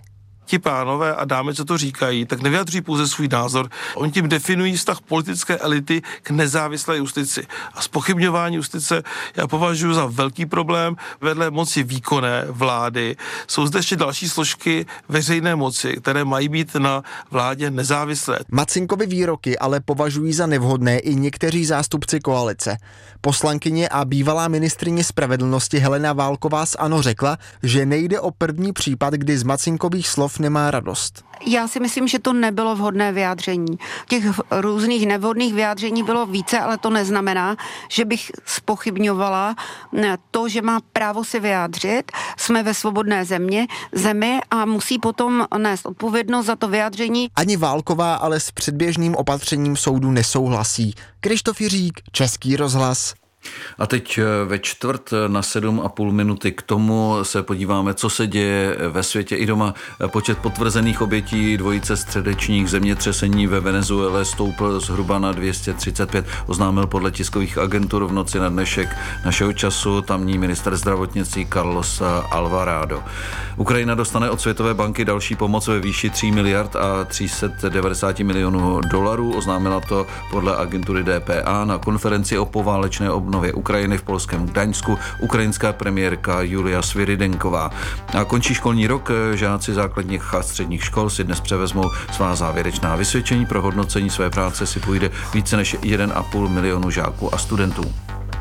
ti pánové a dámy, co to říkají, tak nevyjadřují pouze svůj názor. Oni tím definují vztah politické elity k nezávislé justici. A zpochybňování justice já považuji za velký problém. Vedle moci výkonné vlády jsou zde ještě další složky veřejné moci, které mají být na vládě nezávislé. Macinkovi výroky ale považují za nevhodné i někteří zástupci koalice. Poslankyně a bývalá ministryně spravedlnosti Helena Válková z ANO řekla, že nejde o první případ, kdy z Macinkových slov nemá radost. Já si myslím, že to nebylo vhodné vyjádření. Těch různých nevhodných vyjádření bylo více, ale to neznamená, že bych zpochybňovala to, že má právo si vyjádřit. Jsme ve svobodné zemi a musí potom nést odpovědnost za to vyjádření. Ani Válková ale s předběžným opatřením soudu nesouhlasí. Krištof Jiřík, Český rozhlas. A teď ve 6:45 k tomu se podíváme, co se děje ve světě i doma. Počet potvrzených obětí dvojice středečních zemětřesení ve Venezuele stoupl zhruba na 235, oznámil podle tiskových agentur v noci na dnešek našeho času tamní ministr zdravotnictví Carlos Alvarado. Ukrajina dostane od Světové banky další pomoc ve výši 3 miliard a 390 milionů dolarů, oznámila to podle agentury DPA na konferenci o poválečné obnově Ukrajiny v polském Gdaňsku ukrajinská premiérka Julia Svirydenková. A končí školní rok, žáci základních a středních škol si dnes převezmou svá závěrečná vysvědčení. Pro hodnocení své práce si půjde více než 1,5 milionu žáků a studentů.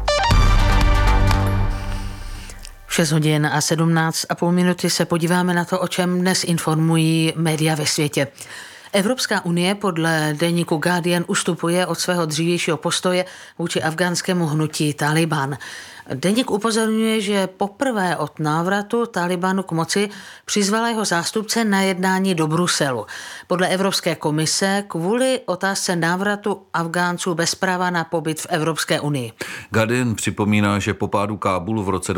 6:17:30 se podíváme na to, o čem dnes informují média ve světě. Evropská unie podle deníku Guardian ustupuje od svého dřívějšího postoje vůči afgánskému hnutí Taliban. Deník upozorňuje, že poprvé od návratu Talibanu k moci přizvala jeho zástupce na jednání do Bruselu. Podle Evropské komise kvůli otázce návratu Afgánců bez práva na pobyt v Evropské unii. Guardian připomíná, že po pádu Kábulu v roce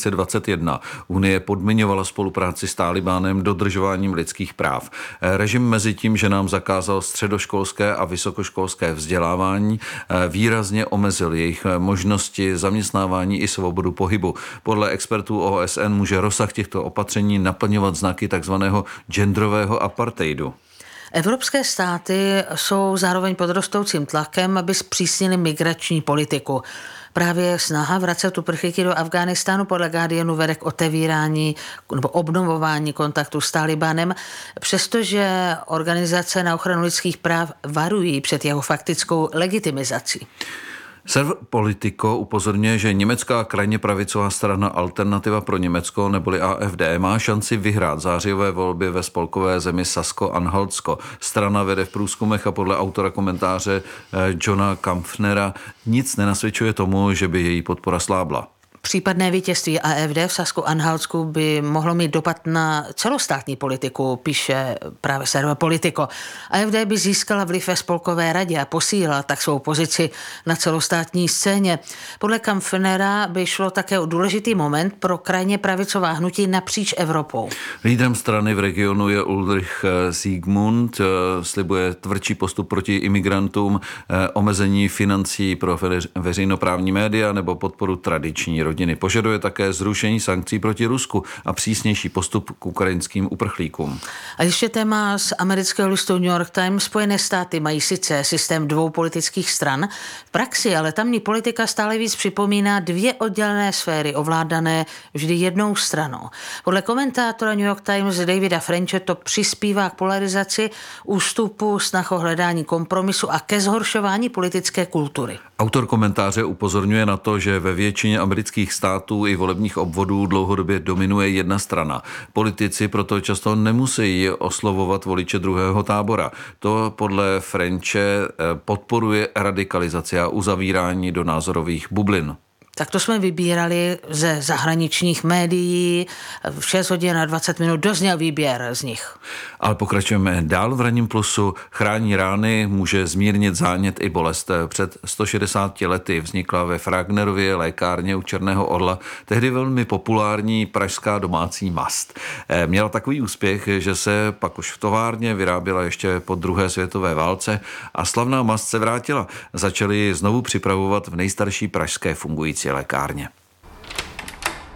2021 Unie podmiňovala spolupráci s Talibánem dodržováním lidských práv. Režim mezi tím, že nám zakázal středoškolské a vysokoškolské vzdělávání, výrazně omezil jejich možnosti zaměstnávání i svobodu pohybu. Podle expertů OSN může rozsah těchto opatření naplňovat znaky takzvaného genderového apartheidu. Evropské státy jsou zároveň pod rostoucím tlakem, aby zpřísnili migrační politiku. Právě snaha vracet uprchlíky do Afghánistánu podle Guardianu vede k otevírání nebo obnovování kontaktu s Talibanem, přestože organizace na ochranu lidských práv varují před jeho faktickou legitimizací. Server Politico upozorňuje, že německá krajně pravicová strana Alternativa pro Německo neboli AfD má šanci vyhrát zářijové volby ve spolkové zemi Sasko-Anhaltsko. Strana vede v průzkumech a podle autora komentáře Johna Kampfnera nic nenasvědčuje tomu, že by její podpora slábla. Případné vítězství AfD v Sasku-Anhaltsku by mohlo mít dopad na celostátní politiku, píše právě server Politico. AfD by získala vliv ve spolkové radě a posílila tak svou pozici na celostátní scéně. Podle Kampfnera by šlo také o důležitý moment pro krajně pravicová hnutí napříč Evropou. Lídrem strany v regionu je Ulrich Siegmund, slibuje tvrdší postup proti imigrantům, omezení financí pro veřejnoprávní média nebo podporu tradiční rodiny. Požaduje také zrušení sankcí proti Rusku a přísnější postup k ukrajinským uprchlíkům. A ještě téma z amerického listu New York Times. Spojené státy mají sice systém 2 politických stran, v praxi ale tamní politika stále víc připomíná 2 oddělené sféry ovládané vždy jednou stranou. Podle komentátora New York Times Davida Frenche to přispívá k polarizaci, ústupu, snah o hledání kompromisu a ke zhoršování politické kultury. Autor komentáře upozorňuje na to, že ve většině amerických států i volebních obvodů dlouhodobě dominuje jedna strana. Politici proto často nemusí oslovovat voliče druhého tábora. To podle Frenche podporuje radikalizaci a uzavírání do názorových bublin. Tak to jsme vybírali ze zahraničních médií. V 6:20 dozněl výběr z nich. Ale pokračujeme dál v Ranním plusu. Chrání rány, může zmírnit zánět i bolest. Před 160 lety vznikla ve Fragnerově lékárně u Černého Orla tehdy velmi populární pražská domácí mast. Měla takový úspěch, že se pak už v továrně vyráběla ještě po druhé světové válce a slavná mast se vrátila. Začali ji znovu připravovat v nejstarší pražské fungující lékárně.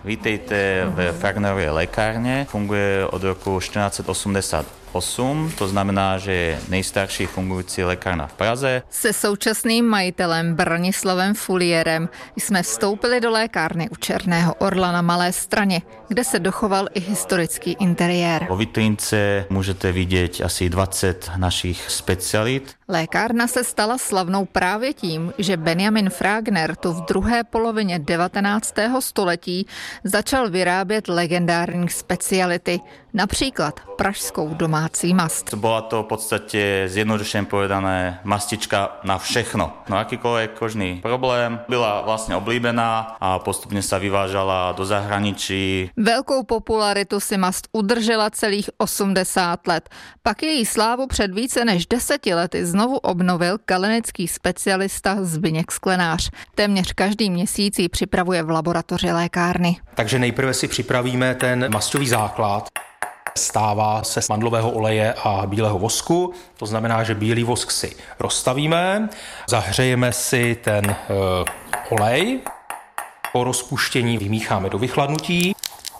Vítejte v Fragnerově lékárně, funguje od roku 1488, to znamená, že je nejstarší fungující lékárna v Praze. Se současným majitelem Branislavem Fulierem jsme vstoupili do lékárny u Černého orla na Malé Straně, kde se dochoval i historický interiér. Po vitrínce můžete vidět asi 20 našich specialit. Lékárna se stala slavnou právě tím, že Benjamin Fragner tu v druhé polovině 19. století začal vyrábět legendární speciality, například pražskou domácí mast. Byla to v podstatě zjednodušeně povedané mastička na všechno. No akýkoľvek kožný problém byla vlastně oblíbená a postupně se vyvážala do zahraničí. Velkou popularitu si mast udržela celých 80 let. Pak její slávu před více než 10 lety znovu obnovil kalenický specialista Zbyněk Sklenář. Téměř každý měsíc ji připravuje v laboratoři lékárny. Takže nejprve si připravíme ten masťový základ. Stává se z mandlového oleje a bílého vosku, to znamená, že bílý vosk si rozstavíme, zahřejeme si ten olej, po rozpuštění vymícháme do vychladnutí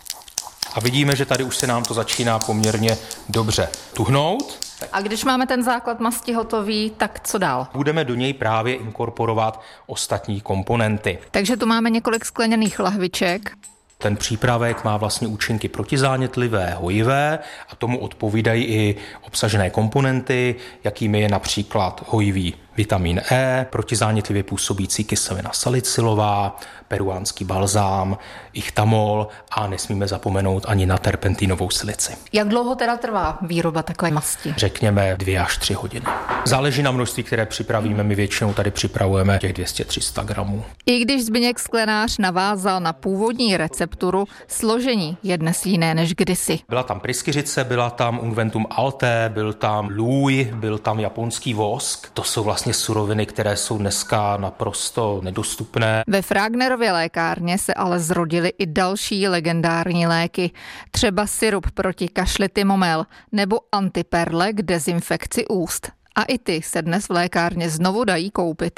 a vidíme, že tady už se nám to začíná poměrně dobře tuhnout. A když máme ten základ masti hotový, tak co dál? Budeme do něj právě inkorporovat ostatní komponenty. Takže tu máme několik skleněných lahviček. Ten přípravek má vlastně účinky protizánětlivé, hojivé a tomu odpovídají i obsažené komponenty, jakými je například hojivý vitamin E, protizánětlivě působící kyselina salicylová, peruánský balzám, ichtamol a nesmíme zapomenout ani na terpentinovou silici. Jak dlouho teda trvá výroba takové masti? Řekněme 2 až 3 hodiny. Záleží na množství, které připravíme. My většinou tady připravujeme těch 200-300 gramů. I když Zbyněk Sklenář navázal na původní recepturu, složení je dnes jiné než kdysi. Byla tam pryskyřice, byla tam ungventum alté, byl tam lůj, byl tam japonský vosk. To jsou vlastně suroviny, které jsou dneska naprosto nedostupné. Ve Fragnerově lékárně se ale zrodily i další legendární léky. Třeba sirup proti kašli Tymomel nebo antiperle k dezinfekci úst. A i ty se dnes v lékárně znovu dají koupit.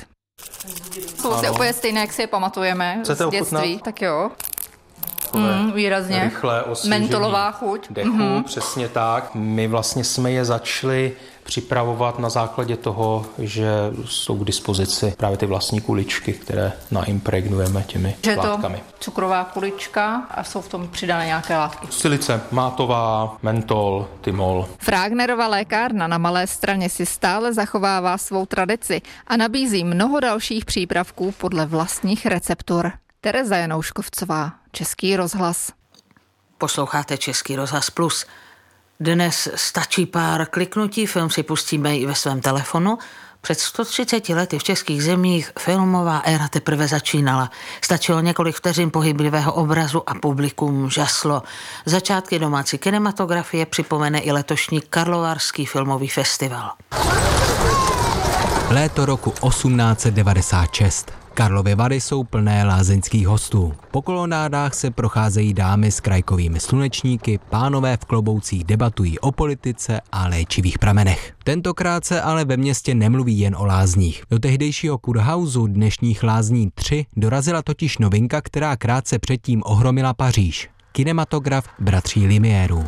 Jsou si úplně stejné, jak si je pamatujeme z dětství. Tak jo. Výrazně. Rychlé osvěžení mentolová chuť. Dechu, přesně tak. My vlastně jsme je začali připravovat na základě toho, že jsou k dispozici právě ty vlastní kuličky, které naimpregnujeme těmi látkami. Je to cukrová kulička a jsou v tom přidané nějaké látky. Silice mátová, mentol, tymol. Fragnerova lékárna na Malé Straně si stále zachovává svou tradici a nabízí mnoho dalších přípravků podle vlastních receptur. Tereza Janouškovcová, Český rozhlas. Posloucháte Český rozhlas Plus. Dnes stačí pár kliknutí, film si pustíme i ve svém telefonu. Před 130 lety v českých zemích filmová éra teprve začínala. Stačilo několik vteřin pohyblivého obrazu a publikum žaslo. Začátky domácí kinematografie připomene i letošní Karlovarský filmový festival. Léto roku 1896. Karlovy Vary jsou plné lázeňských hostů. Po kolonádách se procházejí dámy s krajkovými slunečníky, pánové v kloboucích debatují o politice a léčivých pramenech. Tentokrát se ale ve městě nemluví jen o lázních. Do tehdejšího kurhausu, dnešních lázní 3, dorazila totiž novinka, která krátce předtím ohromila Paříž. Kinematograf bratří Lumiérů.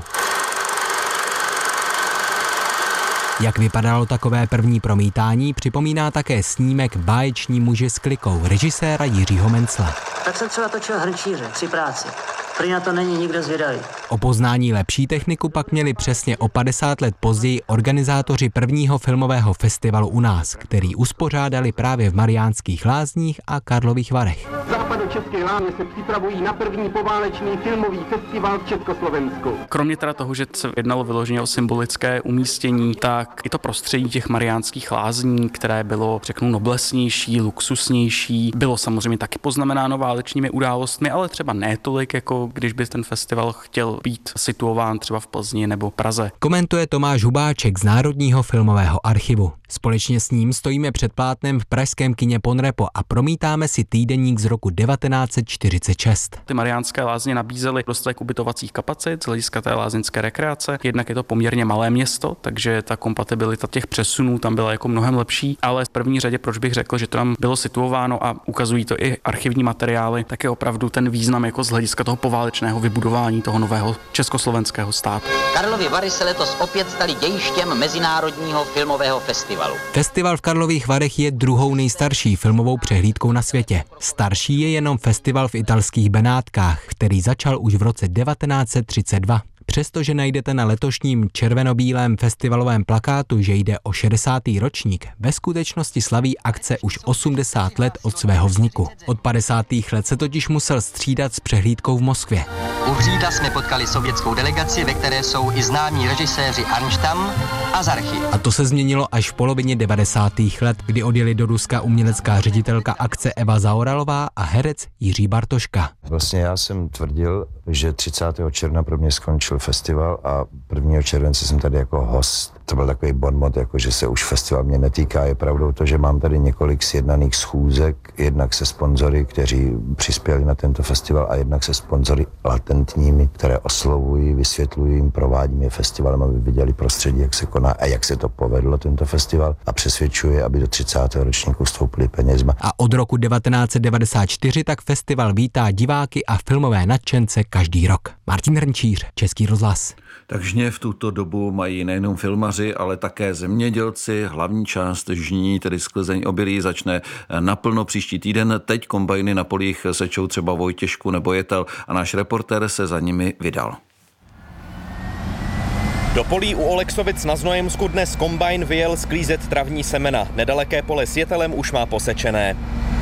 Jak vypadalo takové první promítání, připomíná také snímek Báječní muži s klikou režiséra Jiřího Mencla. Tak jsem třeba točil Hrnčíře při práci. Prý na to není nikdo zvědavý. O poznání lepší techniku pak měli přesně o 50 let později organizátoři prvního filmového festivalu u nás, který uspořádali právě v Mariánských Lázních a Karlových Varech. Západočeské Lázně se připravují na první poválečný filmový festival v Československu. Kromě teda toho, že se jednalo vyloženě o symbolické umístění, tak i to prostředí těch Mariánských Lázní, které bylo, řeknu, noblesnější, luxusnější, bylo samozřejmě taky poznamenáno válečnými událostmi, ale třeba ne tolik, jako když by ten festival chtěl být situován třeba v Plzni nebo Praze. Komentuje Tomáš Hubáček z Národního filmového archivu. Společně s ním stojíme před plátnem v pražském kině Ponrepo a promítáme si týdeník z roku 1946. Ty Mariánské lázně nabízely dostatek ubytovacích kapacit z hlediska té lázeňské rekreace. Jednak je to poměrně malé město, takže ta kompatibilita těch přesunů tam byla jako mnohem lepší, ale v první řadě, proč bych řekl, že to tam bylo situováno a ukazují to i archivní materiály, tak je opravdu ten význam jako z hlediska toho poválečného vybudování toho nového československého státu. Karlovy Vary se letos opět staly dějištěm Mezinárodního filmového festivalu. Festival v Karlových Varech je druhou nejstarší filmovou přehlídkou na světě. Starší je jenom festival v italských Benátkách, který začal už v roce 1932. Přestože najdete na letošním červenobílém festivalovém plakátu, že jde o 60. ročník, ve skutečnosti slaví akce už 80 let od svého vzniku. Od 50. let se totiž musel střídat s přehlídkou v Moskvě. U Hřída jsme potkali sovětskou delegaci, ve které jsou i známí režiséři Arnštam a Zarchy. A to se změnilo až v polovině 90. let, kdy odjeli do Ruska umělecká ředitelka akce Eva Zaoralová a herec Jiří Bartoška. Vlastně já jsem tvrdil, že 30. června pro mě skončil festival a 1. července jsem tady jako host. To byl takový bonmot, jako že se už festival mě netýká. Je pravdou to, že mám tady několik sjednaných schůzek, jednak se sponzory, kteří přispěli na tento festival, a jednak se sponzory latentními, které oslovují, vysvětlují jim, provádím je festivalem, aby viděli prostředí, jak se koná a jak se to povedlo, tento festival, a přesvědčuje, aby do 30. ročníku vstoupili penězma. A od roku 1994 tak festival vítá diváky a filmové nadšence každý rok. Martin Hrnčíř, Český rozhlas. Takže v tuto dobu mají nejenom filmaři, ale také zemědělci. Hlavní část žní, tedy sklizeň obilí, začne naplno příští týden. Teď kombajny na polích sečou třeba Vojtěšku nebo Jetel a náš reportér se za nimi vydal. Do polí u Oleksovic na Znojemsku dnes kombajn vyjel sklízet travní semena. Nedaleké pole s Jetelem už má posečené.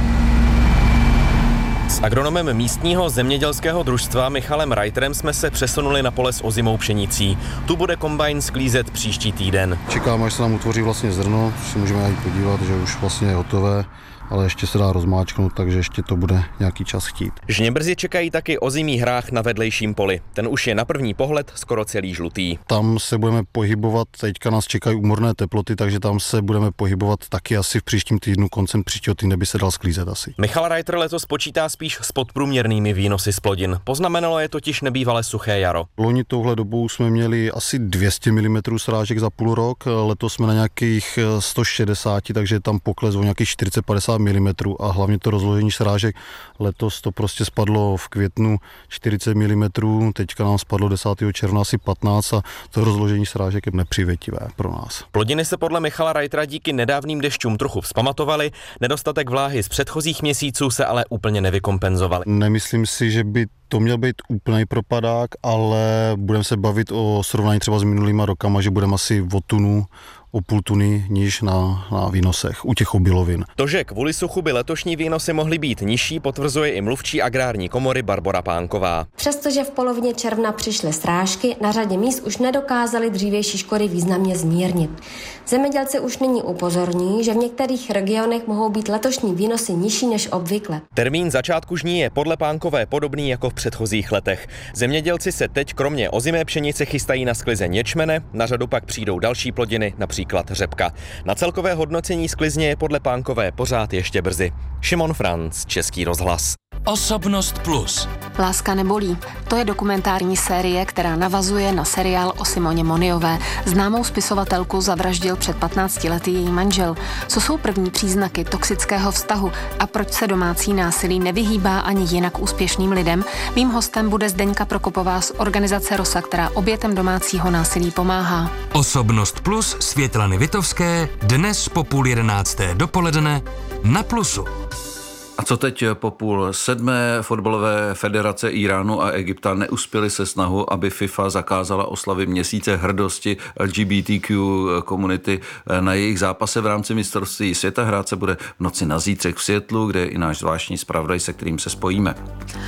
S agronomem místního zemědělského družstva Michalem Reiterem jsme se přesunuli na pole s ozimou pšenicí. Tu bude kombajn sklízet příští týden. Čekám, až se nám utvoří vlastně zrno, si můžeme jít podívat, že už vlastně je hotové, ale ještě se dá rozmáčknout, takže ještě to bude nějaký čas chtít. Žně brzy čekají taky ozimý hrách na vedlejším poli. Ten už je na první pohled skoro celý žlutý. Tam se budeme pohybovat, teďka nás čekají úmorné teploty, takže tam se budeme pohybovat taky asi v příštím týdnu, koncem příštího týdne by se dal sklízet asi. Michal Reiter letos počítá spíš s podprůměrnými výnosy z plodin. Poznamenalo je totiž nebývale suché jaro. Loni touhle dobou jsme měli asi 200 mm srážek za půl rok, letos jsme na nějakých 160, takže tam pokles o nějakých 40-50 mm a hlavně to rozložení srážek. Letos to prostě spadlo v květnu 40 mm, teďka nám spadlo 10. června asi 15 a to rozložení srážek je nepřivětivé pro nás. Plodiny se podle Michala Reitera díky nedávným dešťům trochu vzpamatovaly, nedostatek vláhy z předchozích měsíců se ale úplně nevykompenzovaly. Nemyslím si, že by to měl být úplný propadák, ale budeme se bavit o srovnání třeba s minulýma rokama, že budeme asi o tunu, o půl tuny níž na výnosech u těch obilovin. To, že kvůli suchu by letošní výnosy mohly být nižší, potvrzuje i mluvčí agrární komory Barbora Pánková. Přestože v polovině června přišly srážky, na řadě míst už nedokázali dřívější škody významně zmírnit. Zemědělci už nyní upozorní, že v některých regionech mohou být letošní výnosy nižší než obvykle. Termín začátku žní je podle Pánkové podobný jako v předchozích letech. Zemědělci se teď kromě ozimé pšenice chystají na sklizeň ječmene, na řadu pak přijdou další plodiny, například řepka. Na celkové hodnocení sklizně je podle Pánkové pořád ještě brzy. Šimon Franc, Český rozhlas. Osobnost plus. Láska nebolí. To je dokumentární série, která navazuje na seriál o Simoně Moniové. Známou spisovatelku zavraždil před 15 lety její manžel. Co jsou první příznaky toxického vztahu a proč se domácí násilí nevyhýbá ani jinak úspěšným lidem? Mým hostem bude Zdeňka Prokopová z organizace ROSA, která obětem domácího násilí pomáhá. Osobnost plus Světlany Vitovské dnes po 10:30 dopoledne na Plusu. A co teď po 6:30? Fotbalové federace Iránu a Egypta neuspěly se snahu, aby FIFA zakázala oslavy měsíce hrdosti LGBTQ komunity na jejich zápase v rámci mistrovství světa. Hrát se bude v noci na zítřek v Seattlu, kde je i náš zvláštní zpravodaj, se kterým se spojíme.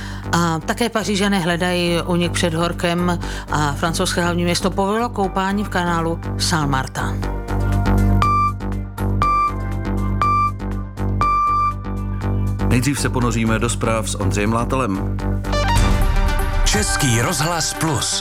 A také Pařížané hledají únik před horkem a francouzské hlavní město povolilo koupání v kanálu Saint-Martin. Nejdřív se ponoříme do zpráv s Ondřejem Látelem. Český rozhlas plus.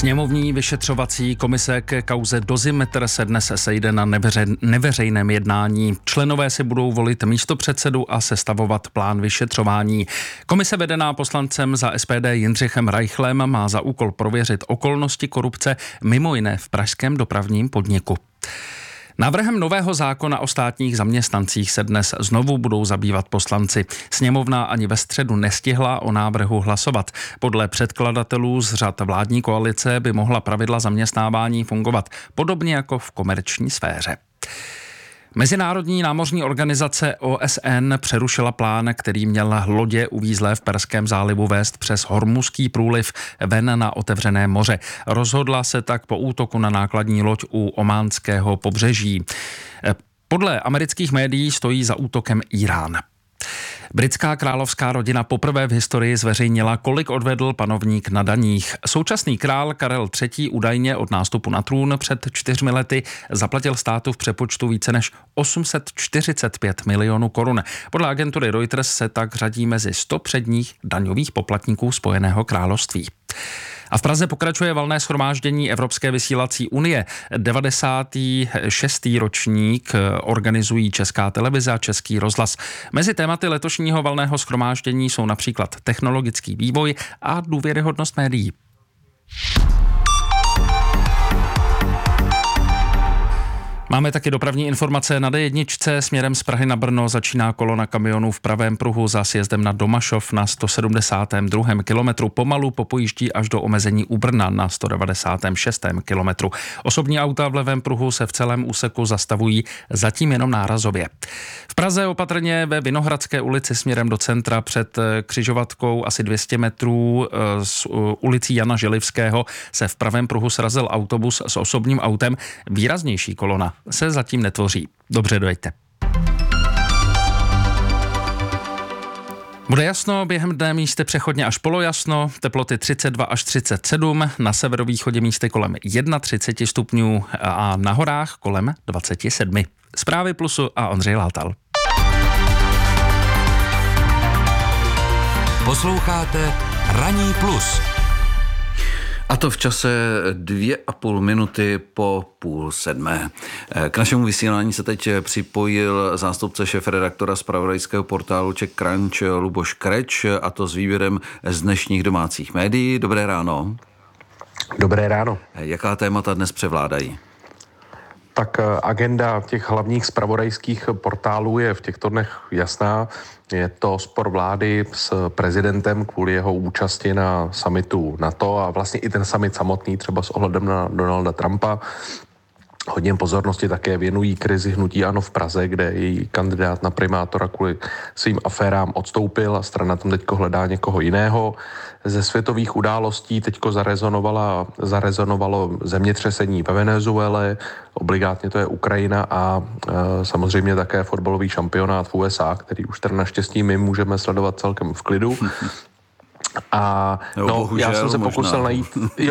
Sněmovní vyšetřovací komise ke kauze Dozimetr se dnes sejde na neveřejném jednání. Členové si budou volit místopředsedu a sestavovat plán vyšetřování. Komise vedená poslancem za SPD Jindřichem Reichlem má za úkol prověřit okolnosti korupce mimo jiné v pražském dopravním podniku. Návrhem nového zákona o státních zaměstnancích se dnes znovu budou zabývat poslanci. Sněmovna ani ve středu nestihla o návrhu hlasovat. Podle předkladatelů z řad vládní koalice by mohla pravidla zaměstnávání fungovat podobně jako v komerční sféře. Mezinárodní námořní organizace OSN přerušila plán, který měl lodě uvízlé v Perském zálivu vést přes Hormuzský průliv ven na otevřené moře. Rozhodla se tak po útoku na nákladní loď u ománského pobřeží. Podle amerických médií stojí za útokem Irán. Britská královská rodina poprvé v historii zveřejnila, kolik odvedl panovník na daních. Současný král Karel III. Údajně od nástupu na trůn před 4 lety zaplatil státu v přepočtu více než 845 milionů korun. Podle agentury Reuters se tak řadí mezi 100 předních daňových poplatníků Spojeného království. A v Praze pokračuje valné shromáždění Evropské vysílací unie. 96. ročník organizují Česká televize a Český rozhlas. Mezi tématy letošního valného shromáždění jsou například technologický vývoj a důvěryhodnost médií. Máme taky dopravní informace na D1. Směrem z Prahy na Brno začíná kolona kamionů v pravém pruhu za sjezdem na Domašov na 172. kilometru. Pomalu popojíždí až do omezení u Brna na 196. kilometru. Osobní auta v levém pruhu se v celém úseku zastavují zatím jenom nárazově. V Praze opatrně ve Vinohradské ulici směrem do centra před křižovatkou asi 200 metrů z ulicí Jana Želivského se v pravém pruhu srazil autobus s osobním autem. Výraznější kolona se zatím netvoří. Dobře, dojďte. Bude jasno, během dne místy přechodně až polojasno, teploty 32 až 37, na severovýchodě místy kolem 31 stupňů a na horách kolem 27. Zprávy Plusu a Ondřej Látal. Posloucháte Ranní plus. A to v čase 2,5 minuty po 6:30. K našemu vysílání se teď připojil zástupce šéfredaktora zpravodajského portálu Czech Crunch Luboš Kreč, a to s výběrem z dnešních domácích médií. Dobré ráno. Dobré ráno. Jaká témata dnes převládají? Tak agenda těch hlavních zpravodajských portálů je v těchto dnech jasná. Je to spor vlády s prezidentem kvůli jeho účasti na summitu NATO a vlastně i ten summit samotný, třeba s ohledem na Donalda Trumpa. Hodně pozornosti také věnují krizi hnutí ANO v Praze, kde její kandidát na primátora kvůli svým aférám odstoupil a strana tam teďko hledá někoho jiného. Ze světových událostí teďko zarezonovalo zemětřesení ve Venezuele, obligátně to je Ukrajina a samozřejmě také fotbalový šampionát v USA, který už teda naštěstí my můžeme sledovat celkem v klidu. A já jsem se pokusil najít,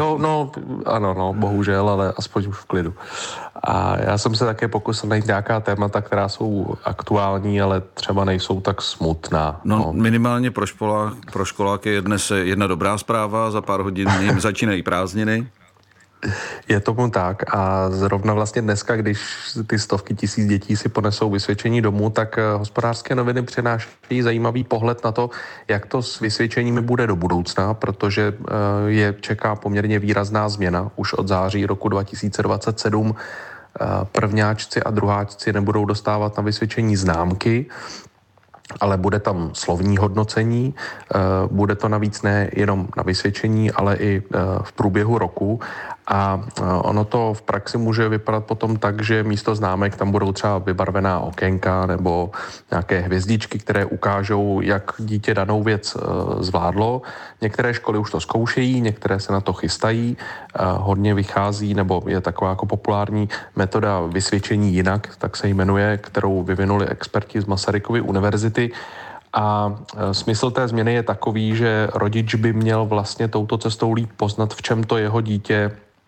bohužel, ale aspoň už v klidu. A já jsem se také pokusil najít nějaká témata, která jsou aktuální, ale třeba nejsou tak smutná. Minimálně pro školáky je dnes jedna dobrá zpráva, za pár hodin jim začínají prázdniny. Je tomu tak a zrovna vlastně dneska, když ty stovky tisíc dětí si ponesou vysvědčení domů, tak Hospodářské noviny přinášejí zajímavý pohled na to, jak to s vysvědčeními bude do budoucna, protože je čeká poměrně výrazná změna. Už od září roku 2027 prvňáčci a druháčci nebudou dostávat na vysvědčení známky, ale bude tam slovní hodnocení, bude to navíc ne jenom na vysvědčení, ale i v průběhu roku a ono to v praxi může vypadat potom tak, že místo známek tam budou třeba vybarvená okénka nebo nějaké hvězdičky, které ukážou, jak dítě danou věc zvládlo. Některé školy už to zkoušejí, některé se na to chystají, hodně vychází, nebo je taková jako populární metoda vysvědčení jinak, tak se jmenuje, kterou vyvinuli experti z Masarykovy univerzity. A smysl té změny je takový, že rodič by měl vlastně touto cestou líp poznat, v čem to jeho dítě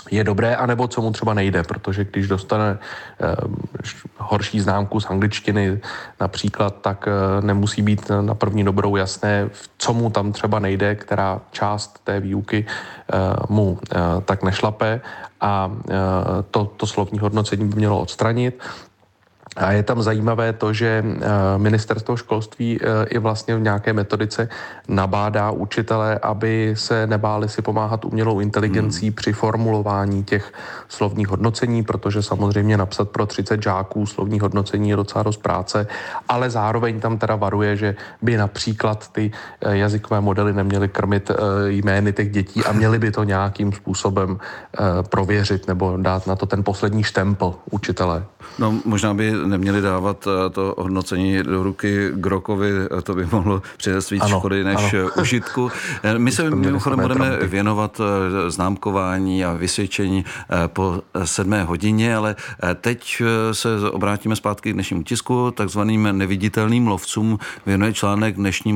je dobré, anebo co mu třeba nejde, protože když dostane horší známku z angličtiny například, tak nemusí být na první dobrou jasné, co mu tam třeba nejde, která část té výuky mu tak nešlape a to slovní hodnocení by mělo odstranit. A je tam zajímavé to, že ministerstvo školství i vlastně v nějaké metodice nabádá učitele, aby se nebáli si pomáhat umělou inteligencí při formulování těch slovních hodnocení, protože samozřejmě napsat pro 30 žáků slovní hodnocení je docela dost práce, ale zároveň tam teda varuje, že by například ty jazykové modely neměly krmit jmény těch dětí a měly by to nějakým způsobem prověřit nebo dát na to ten poslední štempl učitele. No, možná by neměli dávat to hodnocení do ruky Grokovi, to by mohlo přinést víc škody než užitku. My se mimochodem budeme věnovat známkování a vysvědčení po 7. hodině, ale teď se obrátíme zpátky k dnešnímu tisku, takzvaným neviditelným lovcům věnuje článek dnešní